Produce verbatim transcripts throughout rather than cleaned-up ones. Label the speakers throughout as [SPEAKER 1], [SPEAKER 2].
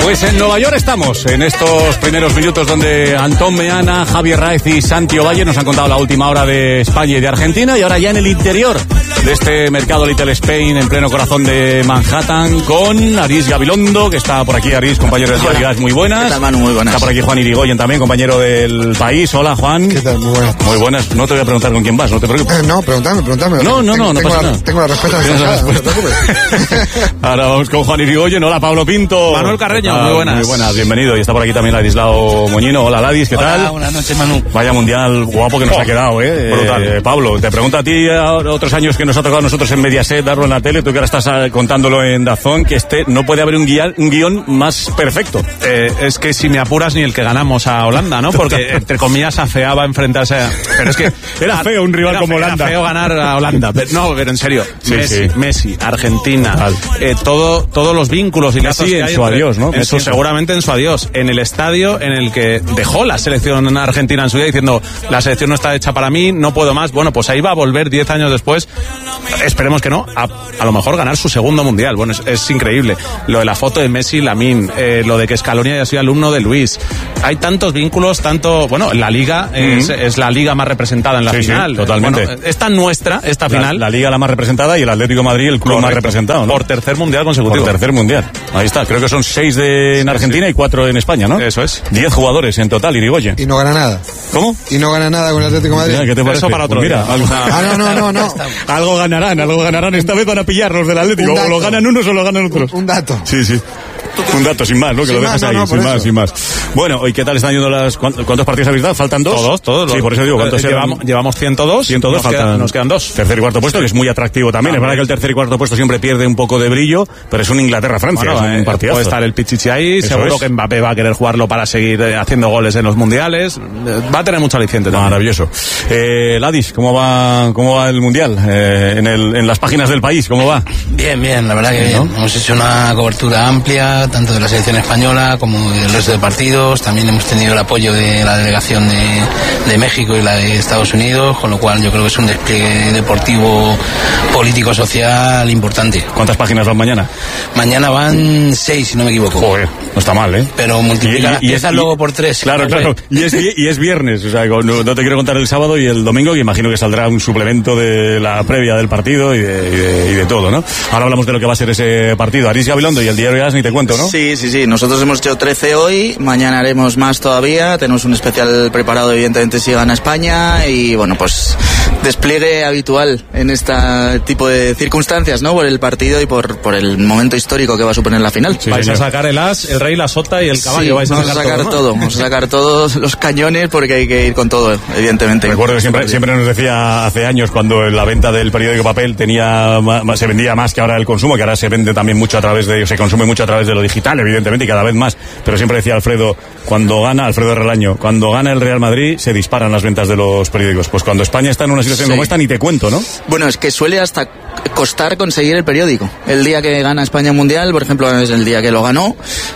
[SPEAKER 1] Pues en Nueva York estamos, en estos primeros minutos donde Antón Meana, Javier Raez y Santi Ovalle nos han contado la última hora de España y de Argentina, y ahora ya en el interior de este mercado Little Spain, en pleno corazón de Manhattan, con Aris Gabilondo, que está por aquí. Aris, compañero de actualidad, muy buenas.
[SPEAKER 2] ¿Qué tal, Manu? Muy buenas.
[SPEAKER 1] Está por aquí Juan Irigoyen también, compañero del País. Hola, Juan.
[SPEAKER 3] ¿Qué tal? Muy buenas.
[SPEAKER 1] Muy buenas. No te voy a preguntar con quién vas, no te preocupes.
[SPEAKER 3] Eh, no, preguntame, preguntame.
[SPEAKER 1] No, no, no, no
[SPEAKER 3] tengo
[SPEAKER 1] pasa
[SPEAKER 3] la,
[SPEAKER 1] nada.
[SPEAKER 3] Tengo la respuesta ensayada, no te preocupes.
[SPEAKER 1] Ahora vamos con Juan Irigoyen. Hola, Pablo Pinto.
[SPEAKER 4] Manuel Carreño,
[SPEAKER 1] ah,
[SPEAKER 4] muy buenas.
[SPEAKER 1] Muy buenas, bienvenido. Y está por aquí también Ladislao Moñino. Hola, Ladis, ¿qué
[SPEAKER 4] Hola,
[SPEAKER 1] tal?
[SPEAKER 4] buenas noches, Manu.
[SPEAKER 1] Vaya mundial guapo que nos
[SPEAKER 4] oh,
[SPEAKER 1] ha quedado, ¿eh?
[SPEAKER 4] Brutal.
[SPEAKER 1] eh Pablo, te pregunto a ti, a otros años que nos ha tocado a nosotros en Mediaset darlo en la tele, tú que ahora estás a, contándolo en DAZN, que este no puede haber un guión, un guión más perfecto.
[SPEAKER 4] Eh, es que si me apuras ni el que ganamos a Holanda, ¿no? Porque, entre comillas, afeaba enfrentarse a... Pero es que...
[SPEAKER 1] Era feo un rival
[SPEAKER 4] era
[SPEAKER 1] como
[SPEAKER 4] feo,
[SPEAKER 1] Holanda.
[SPEAKER 4] Era feo ganar a Holanda. Pero, no, pero en serio.
[SPEAKER 1] Sí,
[SPEAKER 4] Messi,
[SPEAKER 1] sí.
[SPEAKER 4] Messi, Argentina, eh, todo, todos los vínculos y lazos
[SPEAKER 1] Messi
[SPEAKER 4] que
[SPEAKER 1] en
[SPEAKER 4] hay
[SPEAKER 1] su
[SPEAKER 4] entre,
[SPEAKER 1] adiós, ¿no?
[SPEAKER 4] En su, seguramente en su adiós. En el estadio en el que dejó la selección argentina en su día diciendo, la selección no está hecha para mí, no puedo más. Bueno, pues ahí va a volver diez años después, esperemos que no, a, a lo mejor ganar su segundo mundial. Bueno, es, es increíble. Lo de la foto de Messi, Lamine, eh, lo de que Scaloni haya sido alumno de Luis. Hay tantos vínculos, tanto... Bueno, la Liga uh-huh. es, es la Liga más representada en la
[SPEAKER 1] sí,
[SPEAKER 4] final.
[SPEAKER 1] Sí, totalmente.
[SPEAKER 4] Bueno, es tan nuestra, esta
[SPEAKER 1] la,
[SPEAKER 4] final.
[SPEAKER 1] La Liga la más representada y el Atlético de Madrid el club Correcto. Más representado, ¿no?
[SPEAKER 4] Por tercer mundial consecutivo.
[SPEAKER 1] Por tercer mundial. Ahí está. Creo que son seis de, en Argentina sí, sí. y cuatro en España, ¿no?
[SPEAKER 4] Eso es.
[SPEAKER 1] Diez jugadores en total, Irigoyen.
[SPEAKER 3] Y no gana nada.
[SPEAKER 1] ¿Cómo?
[SPEAKER 3] Y no gana nada con el Atlético de Madrid.
[SPEAKER 1] Mira, ¿qué te parece?
[SPEAKER 4] Eso para otro
[SPEAKER 1] pues mira,
[SPEAKER 4] día.
[SPEAKER 1] Algo...
[SPEAKER 3] Ah, no, no, no, no.
[SPEAKER 1] algo ganarán, algo ganarán. Esta vez van a pillar los del Atlético. O lo ganan unos o lo ganan otros.
[SPEAKER 3] Un, un dato.
[SPEAKER 1] Sí, sí. Un dato, sin más, ¿no? Que
[SPEAKER 3] sin
[SPEAKER 1] lo dejas
[SPEAKER 3] más,
[SPEAKER 1] ahí,
[SPEAKER 3] no, no,
[SPEAKER 1] sin más,
[SPEAKER 3] eso.
[SPEAKER 1] sin más. Bueno, ¿y qué tal están yendo las... ¿Cuántos partidos habéis dado? ¿Faltan dos?
[SPEAKER 4] Todos, todos.
[SPEAKER 1] Sí, por eso digo, ¿cuántos
[SPEAKER 4] llevamos,
[SPEAKER 1] eran?
[SPEAKER 4] llevamos ciento dos.
[SPEAKER 1] ciento dos,
[SPEAKER 4] nos,
[SPEAKER 1] faltan...
[SPEAKER 4] quedan, nos quedan dos.
[SPEAKER 1] Tercer y cuarto puesto, que es muy atractivo también. Ah, es verdad que el tercer y cuarto puesto siempre pierde un poco de brillo, pero es un Inglaterra-Francia,
[SPEAKER 4] bueno,
[SPEAKER 1] es un
[SPEAKER 4] eh,
[SPEAKER 1] partidazo.
[SPEAKER 4] Puede estar el Pichichi ahí,
[SPEAKER 1] eso
[SPEAKER 4] seguro
[SPEAKER 1] es.
[SPEAKER 4] que Mbappé va a querer jugarlo para seguir eh, haciendo goles en los mundiales. Eh, va a tener mucho aliciente también.
[SPEAKER 1] Maravilloso. Eh, Ladis, ¿cómo va, cómo va el Mundial? Eh, en, el, en las páginas del País, ¿cómo va?
[SPEAKER 5] Bien, bien, la verdad que bien. ¿No? Hemos hecho una cobertura amplia, tanto de la selección española como del resto de partidos. También hemos tenido el apoyo de la delegación de, de México y la de Estados Unidos, con lo cual yo creo que es un despliegue deportivo, político, social importante.
[SPEAKER 1] ¿Cuántas páginas van mañana?
[SPEAKER 5] Mañana van seis, si no me equivoco.
[SPEAKER 1] Joder, no está mal, ¿eh?
[SPEAKER 5] Pero multiplica las piezas luego por tres.
[SPEAKER 1] Claro, claro. Y es, y es viernes, o sea, no, no te quiero contar el sábado y el domingo, que imagino que saldrá un suplemento de la previa del partido y de, y de, y de todo, ¿no? Ahora hablamos de lo que va a ser ese partido. Aris Gabilondo y el diario As, ni te cuento, ¿no?
[SPEAKER 2] Sí, sí, sí. Nosotros hemos hecho trece hoy, mañana haremos más todavía. Tenemos un especial preparado, evidentemente, si gana España. Y bueno, pues despliegue habitual en este tipo de circunstancias, ¿no? Por el partido y por, por el momento histórico que va a suponer la final.
[SPEAKER 4] Sí, vais señor. a sacar el as, el rey, la sota y el caballo.
[SPEAKER 2] Sí,
[SPEAKER 4] vais a
[SPEAKER 2] vamos
[SPEAKER 4] sacar,
[SPEAKER 2] a sacar todo,
[SPEAKER 4] todo,
[SPEAKER 2] ¿no? Vamos a sacar todos los cañones porque hay que ir con todo, evidentemente.
[SPEAKER 1] Recuerdo que siempre, siempre nos decía hace años, cuando la venta del periódico papel tenía se vendía más que ahora el consumo, que ahora se vende también mucho a través de, se consume mucho a través de lo digital, evidentemente, y cada vez más. Pero siempre decía Alfredo, cuando gana, Alfredo Relaño, cuando gana el Real Madrid se disparan las ventas de los periódicos. Pues cuando España está en una situación sí. como esta, ni te cuento, ¿no?
[SPEAKER 2] Bueno, es que suele hasta costar conseguir el periódico. El día que gana España Mundial, por ejemplo, es el día que lo ganó,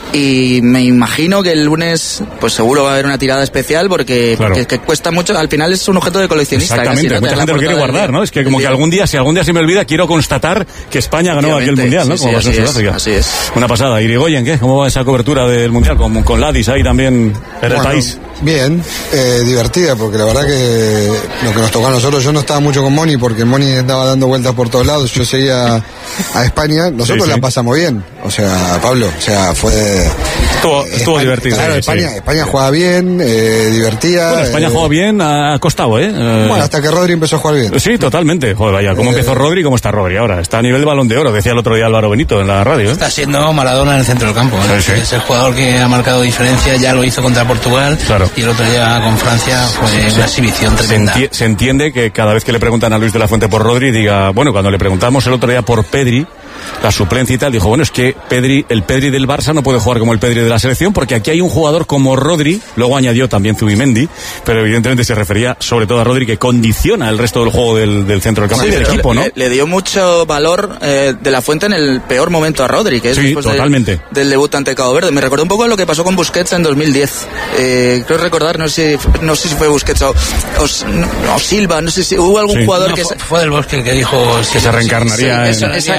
[SPEAKER 2] y me imagino que el lunes pues seguro va a haber una tirada especial porque,
[SPEAKER 1] claro.
[SPEAKER 2] porque que cuesta mucho, al final es un objeto de coleccionista.
[SPEAKER 1] Exactamente,
[SPEAKER 2] casi, ¿no?
[SPEAKER 1] mucha gente lo quiere guardar, ¿no? Es que como que algún día, si algún día se me olvida, quiero constatar que España ganó aquel Mundial, ¿no?
[SPEAKER 2] Sí,
[SPEAKER 1] como
[SPEAKER 2] sí,
[SPEAKER 1] pasó en
[SPEAKER 2] así
[SPEAKER 1] Sudáfrica.
[SPEAKER 2] Es, así es.
[SPEAKER 1] Una pasada. Irigoyen, ¿qué? ¿Cómo va esa cobertura del Mundial? Con, con Ladis ahí también en el
[SPEAKER 3] bueno,
[SPEAKER 1] país.
[SPEAKER 3] Bien, eh, divertida, porque la verdad que lo que nos tocó a nosotros, yo no estaba mucho con Moni, porque Moni estaba dando vueltas por todos lados, yo seguía a España, nosotros sí, sí. la pasamos bien, o sea, Pablo, o sea, fue...
[SPEAKER 4] Estuvo, estuvo
[SPEAKER 3] España,
[SPEAKER 4] divertido.
[SPEAKER 3] Claro,
[SPEAKER 4] sí,
[SPEAKER 3] España,
[SPEAKER 4] sí.
[SPEAKER 3] España jugaba bien, eh, divertida.
[SPEAKER 1] Bueno, España
[SPEAKER 3] eh,
[SPEAKER 1] jugó bien, ha costado, ¿eh?
[SPEAKER 3] Bueno, hasta que Rodri empezó a jugar bien.
[SPEAKER 1] Sí, totalmente. Joder, vaya, ¿cómo eh, empezó Rodri y cómo está Rodri ahora? Está a nivel de Balón de Oro, decía el otro día Álvaro Benito en la radio, ¿eh?
[SPEAKER 5] Está siendo Maradona en el centro del campo, ¿eh? Sí, sí. Es el jugador que ha marcado diferencia, ya lo hizo contra Portugal, claro. y el otro día con Francia fue sí, sí. una exhibición tremenda.
[SPEAKER 1] Se, enti- se entiende que cada vez que le preguntan a Luis de la Fuente por Rodri, diga, bueno, cuando le preguntamos el otro día por Pedri, la suplencia y tal, dijo, bueno, es que Pedri, el Pedri del Barça no puede jugar como el Pedri de la selección, porque aquí hay un jugador como Rodri, luego añadió también Zubimendi, pero evidentemente se refería sobre todo a Rodri, que condiciona el resto del juego del, del centro del campo sí, y del equipo, ¿no?
[SPEAKER 2] Le, le dio mucho valor eh, de la Fuente en el peor momento a Rodri, que es
[SPEAKER 1] sí,
[SPEAKER 2] después
[SPEAKER 1] totalmente.
[SPEAKER 2] De, del debut ante Cabo Verde. Me recordó un poco lo que pasó con Busquets en dos mil diez. Eh, creo recordar, no sé, no sé si fue Busquets o, o, o Silva, no sé si hubo algún sí. jugador
[SPEAKER 5] no,
[SPEAKER 2] que...
[SPEAKER 5] Fue, fue del Bosque el que dijo...
[SPEAKER 1] Que se reencarnaría
[SPEAKER 2] sí,
[SPEAKER 1] en...
[SPEAKER 2] Eso, exacto, sí,
[SPEAKER 1] sí,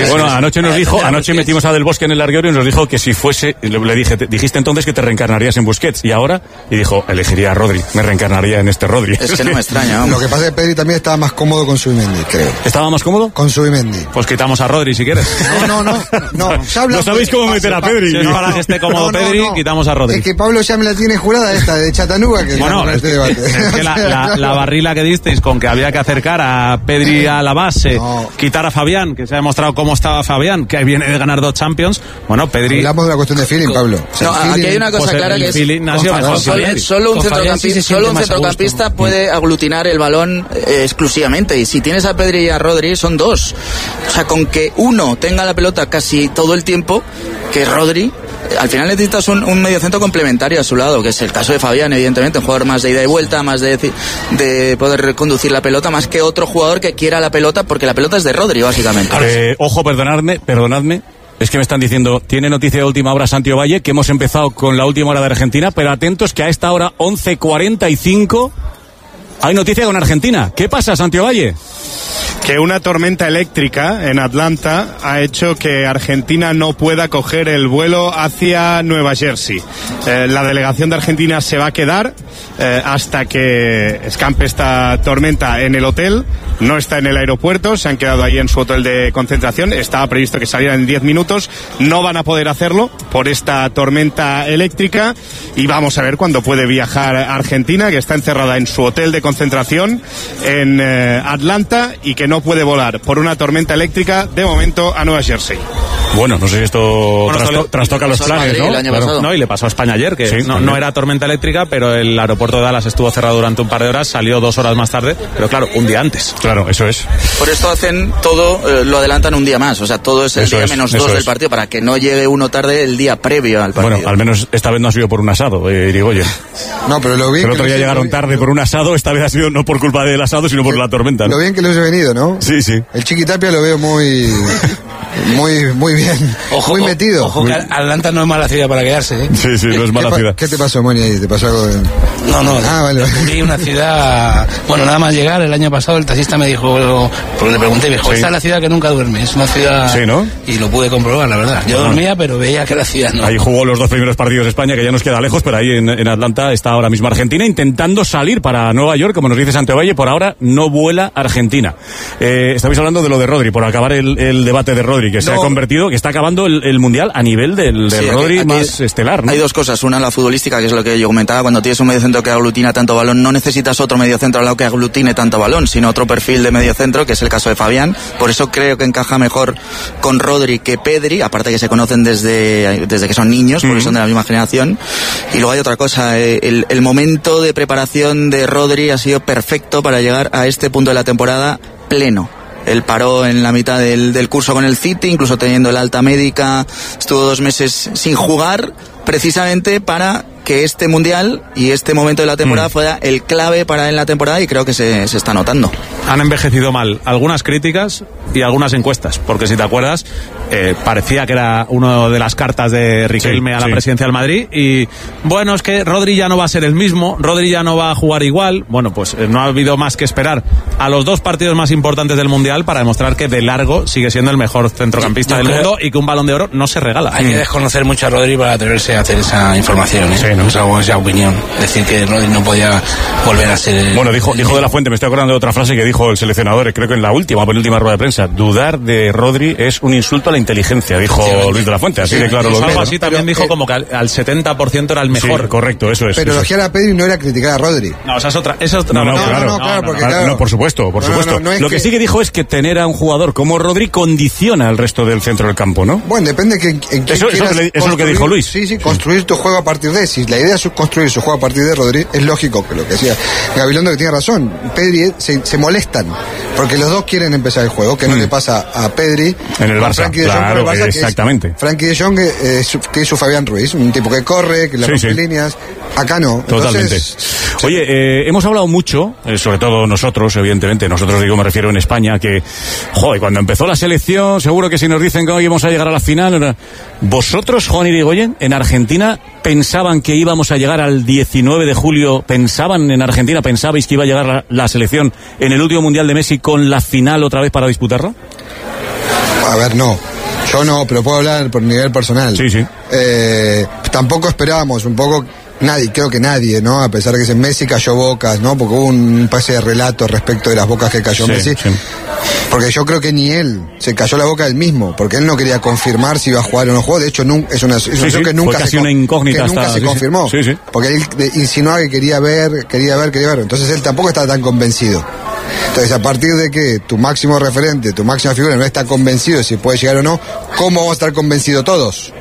[SPEAKER 2] sí,
[SPEAKER 1] bueno,
[SPEAKER 2] sí,
[SPEAKER 1] anoche nos dijo, anoche metimos a Del Bosque en el larguero y nos dijo que si fuese, le dije, te, dijiste entonces que te reencarnarías en Busquets, y ahora, y dijo, elegiría a Rodri, me reencarnaría en este Rodri.
[SPEAKER 2] Es que no me extraña, vamos.
[SPEAKER 3] Lo que pasa es que Pedri también estaba más cómodo con Zubimendi, creo.
[SPEAKER 1] ¿Estaba más cómodo?
[SPEAKER 3] Con Zubimendi.
[SPEAKER 4] Pues quitamos a Rodri si quieres.
[SPEAKER 3] No, no, no. No, ya
[SPEAKER 1] no sabéis cómo meter a Pedri.
[SPEAKER 4] Si es para que esté cómodo no, no, Pedri, no. quitamos a Rodri.
[SPEAKER 3] Es que Pablo ya me la tiene jurada esta de Chatanuga. Que
[SPEAKER 4] bueno, es, este debate. Es que la, la, la barrila que disteis con que había que acercar a Pedri a la base, no. quitar a Fabián, que se ha demostrado cómo estaba Fabián, que viene de ganar dos Champions. Bueno, Pedri...
[SPEAKER 3] Hablamos de la cuestión de feeling, Pablo.
[SPEAKER 2] O sea, no, feeling, aquí hay una cosa pues clara que es... Solo, solo un centrocampista, solo un centrocampista puede aglutinar el balón eh, exclusivamente, y si tienes a Pedri y a Rodri son dos. O sea, con que uno tenga la pelota casi todo el tiempo, que Rodri, al final necesitas un, un mediocentro complementario a su lado, que es el caso de Fabián, evidentemente, un jugador más de ida y vuelta, más de, de poder conducir la pelota, más que otro jugador que quiera la pelota, porque la pelota es de Rodri, básicamente.
[SPEAKER 1] Eh, ojo, perdonadme, perdonadme. Es que me están diciendo, tiene noticia de última hora Santi Ovalle, que hemos empezado con la última hora de Argentina, pero atentos que a esta hora, once cuarenta y cinco, hay noticia con Argentina. ¿Qué pasa, Santi Ovalle?
[SPEAKER 6] Que una tormenta eléctrica en Atlanta ha hecho que Argentina no pueda coger el vuelo hacia Nueva Jersey. Eh, la delegación de Argentina se va a quedar eh, hasta que escampe esta tormenta en el hotel. No está en el aeropuerto, se han quedado ahí en su hotel de concentración. Estaba previsto que salieran en diez minutos. No van a poder hacerlo por esta tormenta eléctrica, y vamos a ver cuándo puede viajar a Argentina, que está encerrada en su hotel de concentración en eh, Atlanta, y que no puede volar por una tormenta eléctrica de momento a Nueva Jersey.
[SPEAKER 1] Bueno, no sé si esto bueno, trasto, trastoca los planes, ¿no?
[SPEAKER 4] Claro. No, y le pasó a España ayer, que sí, no, no era tormenta eléctrica, pero el aeropuerto de Dallas estuvo cerrado durante un par de horas, salió dos horas más tarde, pero claro, un día antes.
[SPEAKER 1] Claro, eso es.
[SPEAKER 2] Por esto hacen todo, eh, lo adelantan un día más, o sea, todo es el eso día es, menos dos es. del partido, para que no llegue uno tarde el día previo al partido.
[SPEAKER 1] Bueno, al menos esta vez no ha sido por un asado, eh, Irigoyen.
[SPEAKER 3] No, pero lo bien.
[SPEAKER 1] El otro día llegaron tarde por un asado, esta vez ha sido no por culpa del asado, sino por la tormenta, ¿no?
[SPEAKER 3] Lo bien que los he venido, ¿no?
[SPEAKER 1] Sí, sí.
[SPEAKER 3] El Chiquitapia lo veo muy... Muy, muy bien.
[SPEAKER 5] Ojo,
[SPEAKER 3] muy metido.
[SPEAKER 5] Ojo que Atlanta no es mala ciudad para quedarse, ¿eh?
[SPEAKER 1] Sí, sí, no es mala
[SPEAKER 3] ¿Qué
[SPEAKER 1] ciudad.
[SPEAKER 3] ¿Qué te pasó, Moni, ahí? ¿Te pasó algo de...?
[SPEAKER 5] No, no.
[SPEAKER 3] Ah, vale.
[SPEAKER 5] Vi una ciudad... Bueno, nada más llegar, el año pasado el taxista me dijo... Porque le pregunté, me dijo, sí. Esta es la ciudad que nunca duerme. Es una ciudad...
[SPEAKER 1] Sí, ¿no?
[SPEAKER 5] Y lo pude comprobar, la verdad. Yo bueno. dormía, pero veía que la ciudad no.
[SPEAKER 1] Ahí jugó los dos primeros partidos de España, que ya nos queda lejos, pero ahí en, en Atlanta está ahora mismo Argentina intentando salir para Nueva York, como nos dice Santi Ovalle. Por ahora no vuela Argentina. Eh, estabais hablando de lo de Rodri, por acabar el, el debate de Rodri, que no. se ha convertido, que está acabando el, el Mundial a nivel del, del sí, Rodri aquí, aquí más estelar, ¿no?
[SPEAKER 2] Hay dos cosas. Una, la futbolística, que es lo que yo comentaba. Cuando tienes un mediocentro que aglutina tanto balón, no necesitas otro mediocentro al lado que aglutine tanto balón, sino otro perfil de mediocentro, que es el caso de Fabián. Por eso creo que encaja mejor con Rodri que Pedri, aparte que se conocen desde, desde que son niños, porque mm. son de la misma generación. Y luego hay otra cosa, el, el momento de preparación de Rodri ha sido perfecto para llegar a este punto de la temporada pleno. Él paró en la mitad del, del curso con el City, incluso teniendo el alta médica, estuvo dos meses sin jugar, precisamente para que este Mundial y este momento de la temporada mm. fuera el clave para él en la temporada, y creo que se, se está notando.
[SPEAKER 4] Han envejecido mal algunas críticas y algunas encuestas, porque si te acuerdas, eh, parecía que era una de las cartas de Riquelme sí, a la sí. presidencia del Madrid, y bueno, es que Rodri ya no va a ser el mismo, Rodri ya no va a jugar igual. Bueno, pues eh, no ha habido más que esperar a los dos partidos más importantes del Mundial para demostrar que de largo sigue siendo el mejor centrocampista Yo del creo... mundo, y que un Balón de Oro no se regala.
[SPEAKER 5] Hay mm. que desconocer mucho a Rodri para atreverse a hacer esa información, ¿eh? Sí, ¿no? Esa, esa opinión, decir que Rodri no podía volver a ser el...
[SPEAKER 1] Bueno, dijo, dijo de la Fuente, me estoy acordando de otra frase que dijo el seleccionador, creo que en la última, penúltima rueda de prensa: dudar de Rodri es un insulto a la inteligencia, dijo Luis de la Fuente, así sí, de claro lo
[SPEAKER 4] algo así, ¿no? También pero, dijo eh, como que al, al setenta por ciento era el mejor.
[SPEAKER 1] Sí, correcto, eso es.
[SPEAKER 3] Pero elogiar a Pedri no era criticar a Rodri.
[SPEAKER 4] No, esa es otra. Esa es otra.
[SPEAKER 1] No, no, no, claro,
[SPEAKER 3] no, no, claro, porque, claro.
[SPEAKER 1] no, por supuesto, por
[SPEAKER 3] no,
[SPEAKER 1] supuesto.
[SPEAKER 3] No, no, no
[SPEAKER 1] lo que, que sí que dijo es que tener a un jugador como Rodri condiciona al resto del centro del campo, ¿no?
[SPEAKER 3] Bueno, depende de en, en
[SPEAKER 1] eso, eso, eso es lo que dijo Luis.
[SPEAKER 3] Sí, sí, construir tu juego a partir de... Si la idea es construir su juego a partir de Rodri, es lógico que lo que decía Gabilondo, que tiene razón. Pedri se, se molestan porque los dos quieren empezar el juego, que no mm. le pasa a Pedri
[SPEAKER 1] en el Barça,
[SPEAKER 3] de
[SPEAKER 1] claro,
[SPEAKER 3] Jong, Barça,
[SPEAKER 1] exactamente.
[SPEAKER 3] Que es Frankie de Jong, que es, que es su Fabián Ruiz, un tipo que corre, que le rompe sí, sí. líneas. Acá no.
[SPEAKER 1] Totalmente. Entonces, oye, eh, hemos hablado mucho, eh, sobre todo nosotros, evidentemente, nosotros digo, me refiero en España, que, joder, cuando empezó la selección, seguro que si nos dicen que hoy íbamos a llegar a la final, vosotros, Juan Irigoyen, en Argentina, pensaban que íbamos a llegar al diecinueve de julio, pensaban en Argentina, pensabais que iba a llegar la, la selección en el último Mundial de Messi con la final otra vez para disputarla?
[SPEAKER 3] A ver, no. Yo no, pero puedo hablar por nivel personal.
[SPEAKER 1] Sí, sí.
[SPEAKER 3] Eh, tampoco esperábamos, un poco, nadie, creo que nadie, ¿no? A pesar de que Messi cayó bocas, ¿no? Porque hubo un pase de relato respecto de las bocas que cayó
[SPEAKER 1] sí,
[SPEAKER 3] Messi.
[SPEAKER 1] Sí.
[SPEAKER 3] Porque yo creo que ni él se cayó la boca él mismo, porque él no quería confirmar si iba a jugar o no jugó. De hecho, nun, es una situación
[SPEAKER 1] sí, sí,
[SPEAKER 3] que nunca,
[SPEAKER 1] fue casi
[SPEAKER 3] se,
[SPEAKER 1] una incógnita
[SPEAKER 3] que nunca
[SPEAKER 1] hasta,
[SPEAKER 3] se
[SPEAKER 1] sí,
[SPEAKER 3] confirmó.
[SPEAKER 1] Sí, sí.
[SPEAKER 3] Porque él insinuaba que quería ver, quería ver, quería ver. Entonces él tampoco estaba tan convencido. Entonces, a partir de que tu máximo referente, tu máxima figura no está convencido de si puede llegar o no, ¿cómo vamos a estar convencidos todos?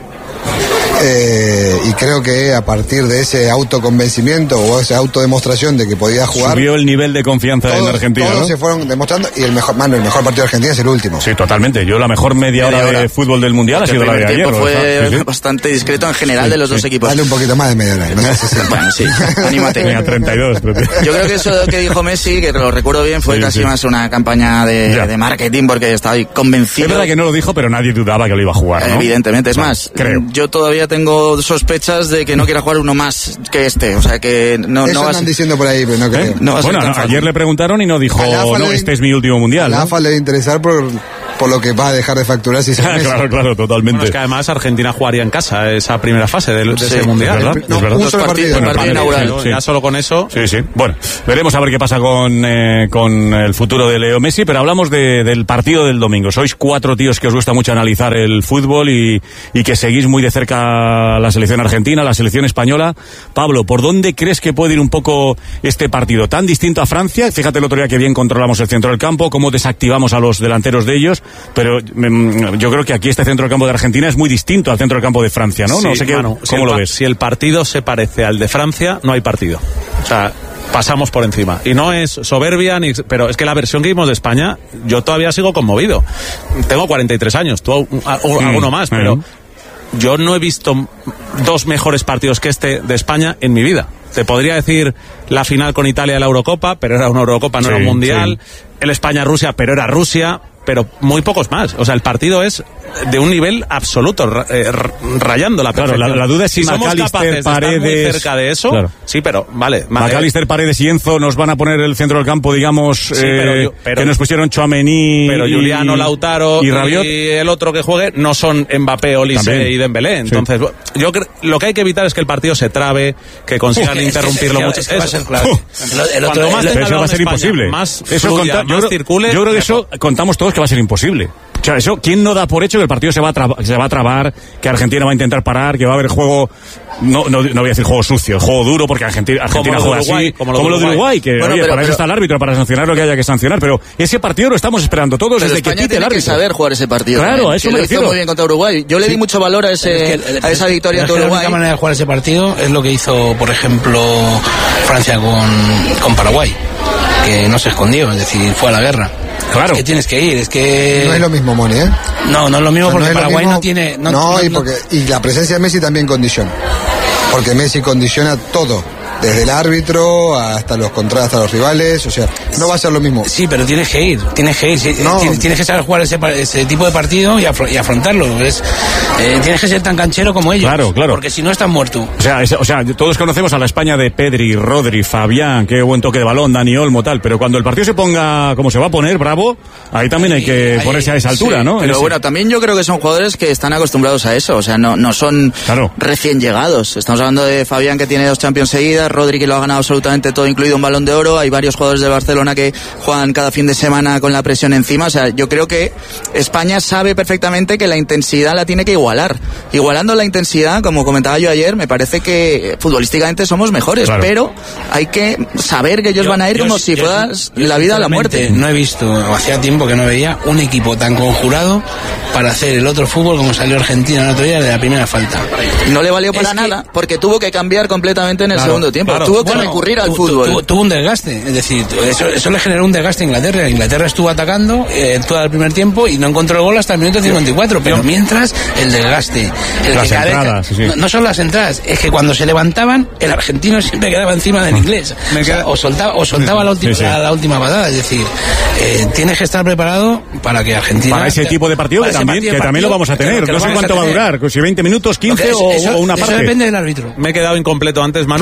[SPEAKER 3] Eh, y creo que a partir de ese autoconvencimiento o esa autodemostración de que podía jugar,
[SPEAKER 1] subió el nivel de confianza
[SPEAKER 3] todos,
[SPEAKER 1] en Argentina,
[SPEAKER 3] todos
[SPEAKER 1] ¿no?
[SPEAKER 3] se fueron demostrando, y el mejor, mano, el mejor partido de Argentina es el último.
[SPEAKER 1] Sí, totalmente. Yo la mejor media,
[SPEAKER 2] media
[SPEAKER 1] hora,
[SPEAKER 2] hora
[SPEAKER 1] de fútbol del mundial
[SPEAKER 2] Porque
[SPEAKER 1] ha sido la de ayer.
[SPEAKER 2] tiempo fue
[SPEAKER 1] sí, sí.
[SPEAKER 2] bastante discreto en general
[SPEAKER 1] sí,
[SPEAKER 2] de los
[SPEAKER 1] sí.
[SPEAKER 2] dos equipos.
[SPEAKER 3] Dale un poquito más de media hora. No sé si se...
[SPEAKER 2] Bueno, sí, anímate.
[SPEAKER 1] Venga, treinta y dos.
[SPEAKER 2] Yo creo que eso que dijo Messi, que lo recuerdo bien, fue
[SPEAKER 1] sí,
[SPEAKER 2] casi
[SPEAKER 1] sí.
[SPEAKER 2] más una campaña de, de marketing, porque estaba convencido.
[SPEAKER 1] Es verdad que no lo dijo, pero nadie dudaba que lo iba a jugar, ¿no?
[SPEAKER 2] Evidentemente, es
[SPEAKER 1] Bueno,
[SPEAKER 2] más,
[SPEAKER 1] creo.
[SPEAKER 2] yo todavía tengo sospechas de que no quiera jugar uno más que este, o sea que no,
[SPEAKER 3] Eso
[SPEAKER 2] no va a
[SPEAKER 3] andan
[SPEAKER 2] ser...
[SPEAKER 3] diciendo por ahí, pero no creo.
[SPEAKER 1] ¿Eh?
[SPEAKER 2] No va a ser
[SPEAKER 1] Bueno,
[SPEAKER 2] tan
[SPEAKER 1] no,
[SPEAKER 2] fácil.
[SPEAKER 1] ayer le preguntaron y no dijo,
[SPEAKER 3] A la AFA
[SPEAKER 1] no,
[SPEAKER 3] le-
[SPEAKER 1] este es mi último
[SPEAKER 3] A
[SPEAKER 1] mundial,
[SPEAKER 3] la
[SPEAKER 1] ¿no?
[SPEAKER 3] A F A le debe interesar por, por lo que va a dejar de facturar si se Messi.
[SPEAKER 1] Claro, claro,
[SPEAKER 4] Bueno,
[SPEAKER 1] totalmente.
[SPEAKER 4] es que además Argentina jugaría en casa esa primera fase de, de
[SPEAKER 2] Sí,
[SPEAKER 4] ese mundial.
[SPEAKER 1] es verdad.
[SPEAKER 4] ¿verdad?
[SPEAKER 3] No,
[SPEAKER 1] Es verdad.
[SPEAKER 3] un
[SPEAKER 2] Dos
[SPEAKER 3] solo
[SPEAKER 2] partidos,
[SPEAKER 3] partido.
[SPEAKER 2] el partido
[SPEAKER 1] Bueno,
[SPEAKER 2] inaugural.
[SPEAKER 1] sí.
[SPEAKER 4] Ya solo con eso.
[SPEAKER 1] Sí, sí. Bueno, veremos a ver qué pasa con, eh, con el futuro de Leo Messi, pero hablamos de, del partido del domingo. Sois cuatro tíos que os gusta mucho analizar el fútbol y, y que seguís muy de cerca la selección argentina, la selección española. Pablo, ¿por dónde crees que puede ir un poco este partido? Tan distinto a Francia, fíjate el otro día que bien controlamos el centro del campo, cómo desactivamos a los delanteros de ellos, pero mm, yo creo que aquí este centro del campo de Argentina es muy distinto al centro del campo de Francia, ¿no?
[SPEAKER 4] Sí,
[SPEAKER 1] no sé qué,
[SPEAKER 4] Manu,
[SPEAKER 1] ¿cómo
[SPEAKER 4] si el
[SPEAKER 1] lo
[SPEAKER 4] pa-
[SPEAKER 1] ves?
[SPEAKER 4] Si el partido se parece al de Francia, no hay partido. O sea, pasamos por encima. Y no es soberbia, ni, pero es que la versión que vimos de España, yo todavía sigo conmovido. Tengo cuarenta y tres años, tú a- a- alguno más, pero
[SPEAKER 1] mm.
[SPEAKER 4] yo no he visto dos mejores partidos que este de España en mi vida. Te podría decir la final con Italia de la Eurocopa, pero era una Eurocopa, no
[SPEAKER 1] Sí,
[SPEAKER 4] era un mundial.
[SPEAKER 1] sí.
[SPEAKER 4] El España-Rusia, pero era Rusia. Pero muy pocos más. O sea, el partido es de un nivel absoluto, ra- eh, rayando la
[SPEAKER 1] Claro,
[SPEAKER 4] perfección.
[SPEAKER 1] la- la duda es si
[SPEAKER 4] somos
[SPEAKER 1] McAllister,
[SPEAKER 4] capaces de estar muy
[SPEAKER 1] Paredes-
[SPEAKER 4] cerca de eso.
[SPEAKER 1] Claro.
[SPEAKER 4] Sí, pero vale. vale.
[SPEAKER 1] McAllister, Paredes y Enzo nos van a poner el centro del campo, digamos,
[SPEAKER 4] Sí,
[SPEAKER 1] eh,
[SPEAKER 4] pero yo- pero-
[SPEAKER 1] que nos pusieron Tchouaméni
[SPEAKER 4] Pero
[SPEAKER 1] y-
[SPEAKER 4] Juliano, Lautaro
[SPEAKER 1] y Rabiot.
[SPEAKER 4] y el otro que juegue no son Mbappé, Olise
[SPEAKER 1] También.
[SPEAKER 4] y Dembélé. Entonces, yo creo lo que hay que evitar es que el partido se trabe, que consigan
[SPEAKER 5] Es que-
[SPEAKER 4] interrumpirlo
[SPEAKER 5] es que-
[SPEAKER 4] mucho.
[SPEAKER 5] es que va a
[SPEAKER 4] Eso.
[SPEAKER 5] ser clave.
[SPEAKER 4] Uf.
[SPEAKER 5] El- el otro-
[SPEAKER 4] Cuando más
[SPEAKER 5] el-
[SPEAKER 4] tenga
[SPEAKER 1] Pero eso va a
[SPEAKER 4] balón
[SPEAKER 1] ser
[SPEAKER 4] España,
[SPEAKER 1] imposible.
[SPEAKER 4] Más
[SPEAKER 1] Eso
[SPEAKER 4] fluya,
[SPEAKER 1] conta- yo,
[SPEAKER 4] más
[SPEAKER 1] creo,
[SPEAKER 4] circule,
[SPEAKER 1] yo creo que
[SPEAKER 4] mejor.
[SPEAKER 1] eso contamos todos que va a ser imposible. O sea, eso, ¿quién no da por hecho que el partido se va a, traba- se va a trabar, que Argentina va a intentar parar, que va a haber juego, no, no, no voy a decir juego sucio, juego duro, porque Argentina, Argentina
[SPEAKER 4] lo de
[SPEAKER 1] juega
[SPEAKER 4] Uruguay,
[SPEAKER 1] así,
[SPEAKER 4] como
[SPEAKER 1] como
[SPEAKER 4] lo
[SPEAKER 1] lo
[SPEAKER 4] de
[SPEAKER 1] de
[SPEAKER 4] Uruguay.
[SPEAKER 1] Uruguay, que
[SPEAKER 2] Bueno,
[SPEAKER 1] oye,
[SPEAKER 2] pero-
[SPEAKER 1] para eso
[SPEAKER 2] pero-
[SPEAKER 1] está el árbitro, para sancionar lo que haya que sancionar, pero ese partido lo estamos esperando todos
[SPEAKER 2] Pero
[SPEAKER 1] desde que
[SPEAKER 2] España
[SPEAKER 1] pite el
[SPEAKER 2] tiene que
[SPEAKER 1] árbitro.
[SPEAKER 2] saber jugar ese partido.
[SPEAKER 1] Claro,
[SPEAKER 2] ¿eh?
[SPEAKER 1] a eso
[SPEAKER 2] Que
[SPEAKER 1] me
[SPEAKER 2] lo hizo
[SPEAKER 1] refiero.
[SPEAKER 2] muy bien contra Uruguay. Yo le di mucho valor a, ese,
[SPEAKER 5] Es que el-
[SPEAKER 2] a esa victoria
[SPEAKER 5] pero
[SPEAKER 2] ante
[SPEAKER 5] es que
[SPEAKER 2] Uruguay.
[SPEAKER 5] La única manera de jugar ese partido es lo que hizo, por ejemplo, Francia con, con Paraguay, que no se escondió, es decir, fue a la guerra.
[SPEAKER 1] Claro.
[SPEAKER 5] Es que tienes que ir, es que...
[SPEAKER 3] No es lo mismo, Moni, ¿eh?
[SPEAKER 5] No, no es lo mismo
[SPEAKER 3] O sea,
[SPEAKER 5] porque
[SPEAKER 3] no es lo
[SPEAKER 5] Paraguay
[SPEAKER 3] mismo-
[SPEAKER 5] no tiene... No,
[SPEAKER 3] No,
[SPEAKER 5] no-
[SPEAKER 3] y,
[SPEAKER 5] no-
[SPEAKER 3] porque, y la presencia de Messi también condiciona. Porque Messi condiciona todo. Desde el árbitro hasta los contra, hasta los rivales. O sea, no va a ser lo mismo.
[SPEAKER 5] Sí, pero tienes que ir, tienes que ir, sí,
[SPEAKER 3] No.
[SPEAKER 5] tienes, tienes que saber jugar ese, pa- ese tipo de partido y, afro- y afrontarlo. Es, eh, tienes que ser tan canchero como ellos.
[SPEAKER 1] Claro, claro.
[SPEAKER 5] Porque si no estás muerto.
[SPEAKER 1] O sea, es- o sea, todos conocemos a la España de Pedri, Rodri, Fabián, qué buen toque de balón, Dani Olmo, tal, pero cuando el partido se ponga como se va a poner, bravo, ahí también hay que
[SPEAKER 5] Ahí-
[SPEAKER 1] ponerse a esa altura,
[SPEAKER 5] sí,
[SPEAKER 1] ¿no?
[SPEAKER 2] Pero
[SPEAKER 1] Ese-
[SPEAKER 2] bueno, también yo creo que son jugadores que están acostumbrados a eso, o sea, no, no son
[SPEAKER 1] Claro.
[SPEAKER 2] recién llegados. Estamos hablando de Fabián, que tiene dos Champions seguidas, Rodri, que lo ha ganado absolutamente todo, incluido un Balón de Oro. Hay varios jugadores de Barcelona que juegan cada fin de semana con la presión encima. O sea, yo creo que España sabe perfectamente que la intensidad la tiene que igualar. Igualando la intensidad, como comentaba yo ayer, me parece que futbolísticamente somos mejores,
[SPEAKER 1] Claro.
[SPEAKER 2] pero hay que saber que ellos
[SPEAKER 5] Yo-
[SPEAKER 2] van a ir
[SPEAKER 5] yo-
[SPEAKER 2] como si
[SPEAKER 5] yo-
[SPEAKER 2] fueras
[SPEAKER 5] yo
[SPEAKER 2] la vida a la muerte.
[SPEAKER 5] sinceramente No he visto, o hacía tiempo que no veía, un equipo tan conjurado para hacer el otro fútbol como salió Argentina el otro día de la primera falta.
[SPEAKER 2] No le valió para
[SPEAKER 5] Es que-
[SPEAKER 2] nada, porque tuvo que cambiar completamente en el
[SPEAKER 5] Claro,
[SPEAKER 2] segundo tiempo.
[SPEAKER 4] claro.
[SPEAKER 2] Tuvo que
[SPEAKER 5] Bueno,
[SPEAKER 2] recurrir al
[SPEAKER 5] tu-
[SPEAKER 2] fútbol.
[SPEAKER 5] tu- Tuvo un desgaste, es decir, eso, eso le generó un desgaste a Inglaterra. Inglaterra estuvo atacando eh, todo el primer tiempo y no encontró el gol hasta el minuto cincuenta y cuatro, pero mientras el desgaste. El
[SPEAKER 1] Las
[SPEAKER 5] que cada vez-
[SPEAKER 1] entradas, sí, sí.
[SPEAKER 5] No, no son las entradas, es que cuando se levantaban, el argentino siempre quedaba encima del inglés. O, sea, o soltaba, o soltaba la, última,
[SPEAKER 1] Sí, sí.
[SPEAKER 5] La, la última patada, es decir, eh, tienes que estar preparado para que Argentina...
[SPEAKER 1] Para ese tipo de partido que
[SPEAKER 5] para ese
[SPEAKER 1] también,
[SPEAKER 5] partido-
[SPEAKER 1] que también lo vamos a
[SPEAKER 5] que-
[SPEAKER 1] tener.
[SPEAKER 5] que
[SPEAKER 1] No
[SPEAKER 5] lo
[SPEAKER 1] sé
[SPEAKER 5] vamos a
[SPEAKER 1] cuánto va a
[SPEAKER 5] tener.
[SPEAKER 1] durar, si veinte minutos,
[SPEAKER 5] Lo que
[SPEAKER 1] quince
[SPEAKER 5] es-
[SPEAKER 1] o,
[SPEAKER 5] eso-
[SPEAKER 1] o una
[SPEAKER 5] eso
[SPEAKER 1] parte.
[SPEAKER 5] depende del árbitro.
[SPEAKER 4] Me he quedado incompleto antes, Manu.
[SPEAKER 1] Que todavía no se
[SPEAKER 4] hay,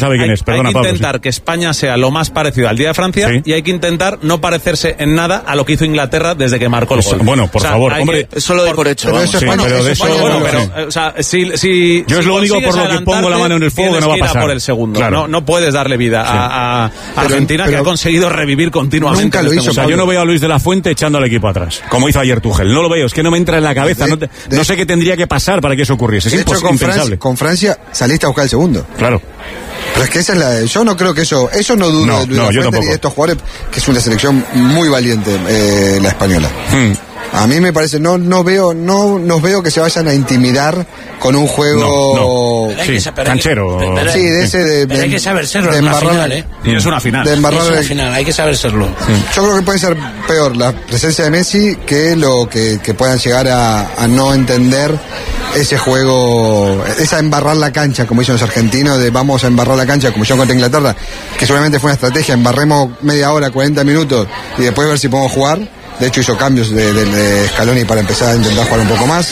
[SPEAKER 1] sabe quién
[SPEAKER 4] hay,
[SPEAKER 1] es. Perdona,
[SPEAKER 4] hay que
[SPEAKER 1] Pablo,
[SPEAKER 4] intentar
[SPEAKER 1] sí.
[SPEAKER 4] que España sea lo más parecido al día de Francia
[SPEAKER 1] Sí.
[SPEAKER 4] y hay que intentar no parecerse en nada a lo que hizo Inglaterra desde que marcó el
[SPEAKER 1] Eso,
[SPEAKER 4] gol.
[SPEAKER 1] bueno, por
[SPEAKER 4] O sea,
[SPEAKER 1] favor,
[SPEAKER 4] hay
[SPEAKER 1] hombre,
[SPEAKER 4] que-
[SPEAKER 2] Eso lo doy por hecho.
[SPEAKER 3] Pero
[SPEAKER 2] vamos.
[SPEAKER 3] eso es
[SPEAKER 1] Sí,
[SPEAKER 3] España,
[SPEAKER 1] pero
[SPEAKER 3] eso
[SPEAKER 1] de
[SPEAKER 3] es
[SPEAKER 1] eso-
[SPEAKER 3] España,
[SPEAKER 4] Bueno,
[SPEAKER 3] no lo
[SPEAKER 4] pero,
[SPEAKER 3] sé.
[SPEAKER 4] eh, o sea, si, si,
[SPEAKER 1] Yo es
[SPEAKER 4] si
[SPEAKER 1] lo único
[SPEAKER 4] consigues
[SPEAKER 1] por lo que pongo la
[SPEAKER 4] adelantarte,
[SPEAKER 1] mano en el fuego que
[SPEAKER 4] tienes
[SPEAKER 1] no va a
[SPEAKER 4] ir
[SPEAKER 1] pasar.
[SPEAKER 4] por el segundo.
[SPEAKER 1] Claro.
[SPEAKER 4] No, no puedes darle vida a, a- a Argentina,
[SPEAKER 3] pero-
[SPEAKER 4] que ha conseguido revivir continuamente.
[SPEAKER 3] Nunca
[SPEAKER 4] en
[SPEAKER 3] lo
[SPEAKER 4] este
[SPEAKER 3] hizo,
[SPEAKER 1] O sea,
[SPEAKER 4] momento.
[SPEAKER 1] yo no veo a Luis de la Fuente echando al equipo atrás, como hizo ayer Tuchel. No lo veo, es que no me entra en la cabeza.
[SPEAKER 3] De-
[SPEAKER 1] no, te-
[SPEAKER 3] de-
[SPEAKER 1] no sé qué tendría que pasar para que eso ocurriese. Es
[SPEAKER 3] De hecho,
[SPEAKER 1] impos-
[SPEAKER 3] con, Fran-
[SPEAKER 1] impensable.
[SPEAKER 3] con Francia saliste a buscar el segundo.
[SPEAKER 1] Claro.
[SPEAKER 3] Pero es que esa es la. Yo no creo que eso. Eso no dudo
[SPEAKER 1] No,
[SPEAKER 3] de Luis
[SPEAKER 1] no,
[SPEAKER 3] de
[SPEAKER 1] yo
[SPEAKER 3] la Fuente
[SPEAKER 1] tampoco.
[SPEAKER 3] y de estos jugadores, que es una selección muy valiente, eh, la española.
[SPEAKER 1] Hmm.
[SPEAKER 3] A mí me parece, no, no veo, no nos veo que se vayan a intimidar con un juego.
[SPEAKER 5] Pero hay
[SPEAKER 1] Sí,
[SPEAKER 5] que sa- pero hay que-
[SPEAKER 1] canchero.
[SPEAKER 5] pero- pero-
[SPEAKER 3] Sí, de ese de.
[SPEAKER 5] pero hay
[SPEAKER 3] de-
[SPEAKER 5] que saber serlo
[SPEAKER 3] de
[SPEAKER 5] en una
[SPEAKER 3] embarrar-
[SPEAKER 5] final, ¿eh?
[SPEAKER 4] Y es una final.
[SPEAKER 3] de embarrar
[SPEAKER 5] Es una
[SPEAKER 3] el-
[SPEAKER 5] final, hay que saber serlo.
[SPEAKER 3] Yo creo que puede ser peor la presencia de Messi que lo que, que puedan llegar a, a no entender ese juego, esa embarrar la cancha, como dicen los argentinos, de vamos a embarrar la cancha, como yo contra Inglaterra, que seguramente fue una estrategia, embarremos media hora, cuarenta minutos y después ver si podemos jugar. De hecho hizo cambios de, de, de Scaloni para empezar a intentar jugar un poco más.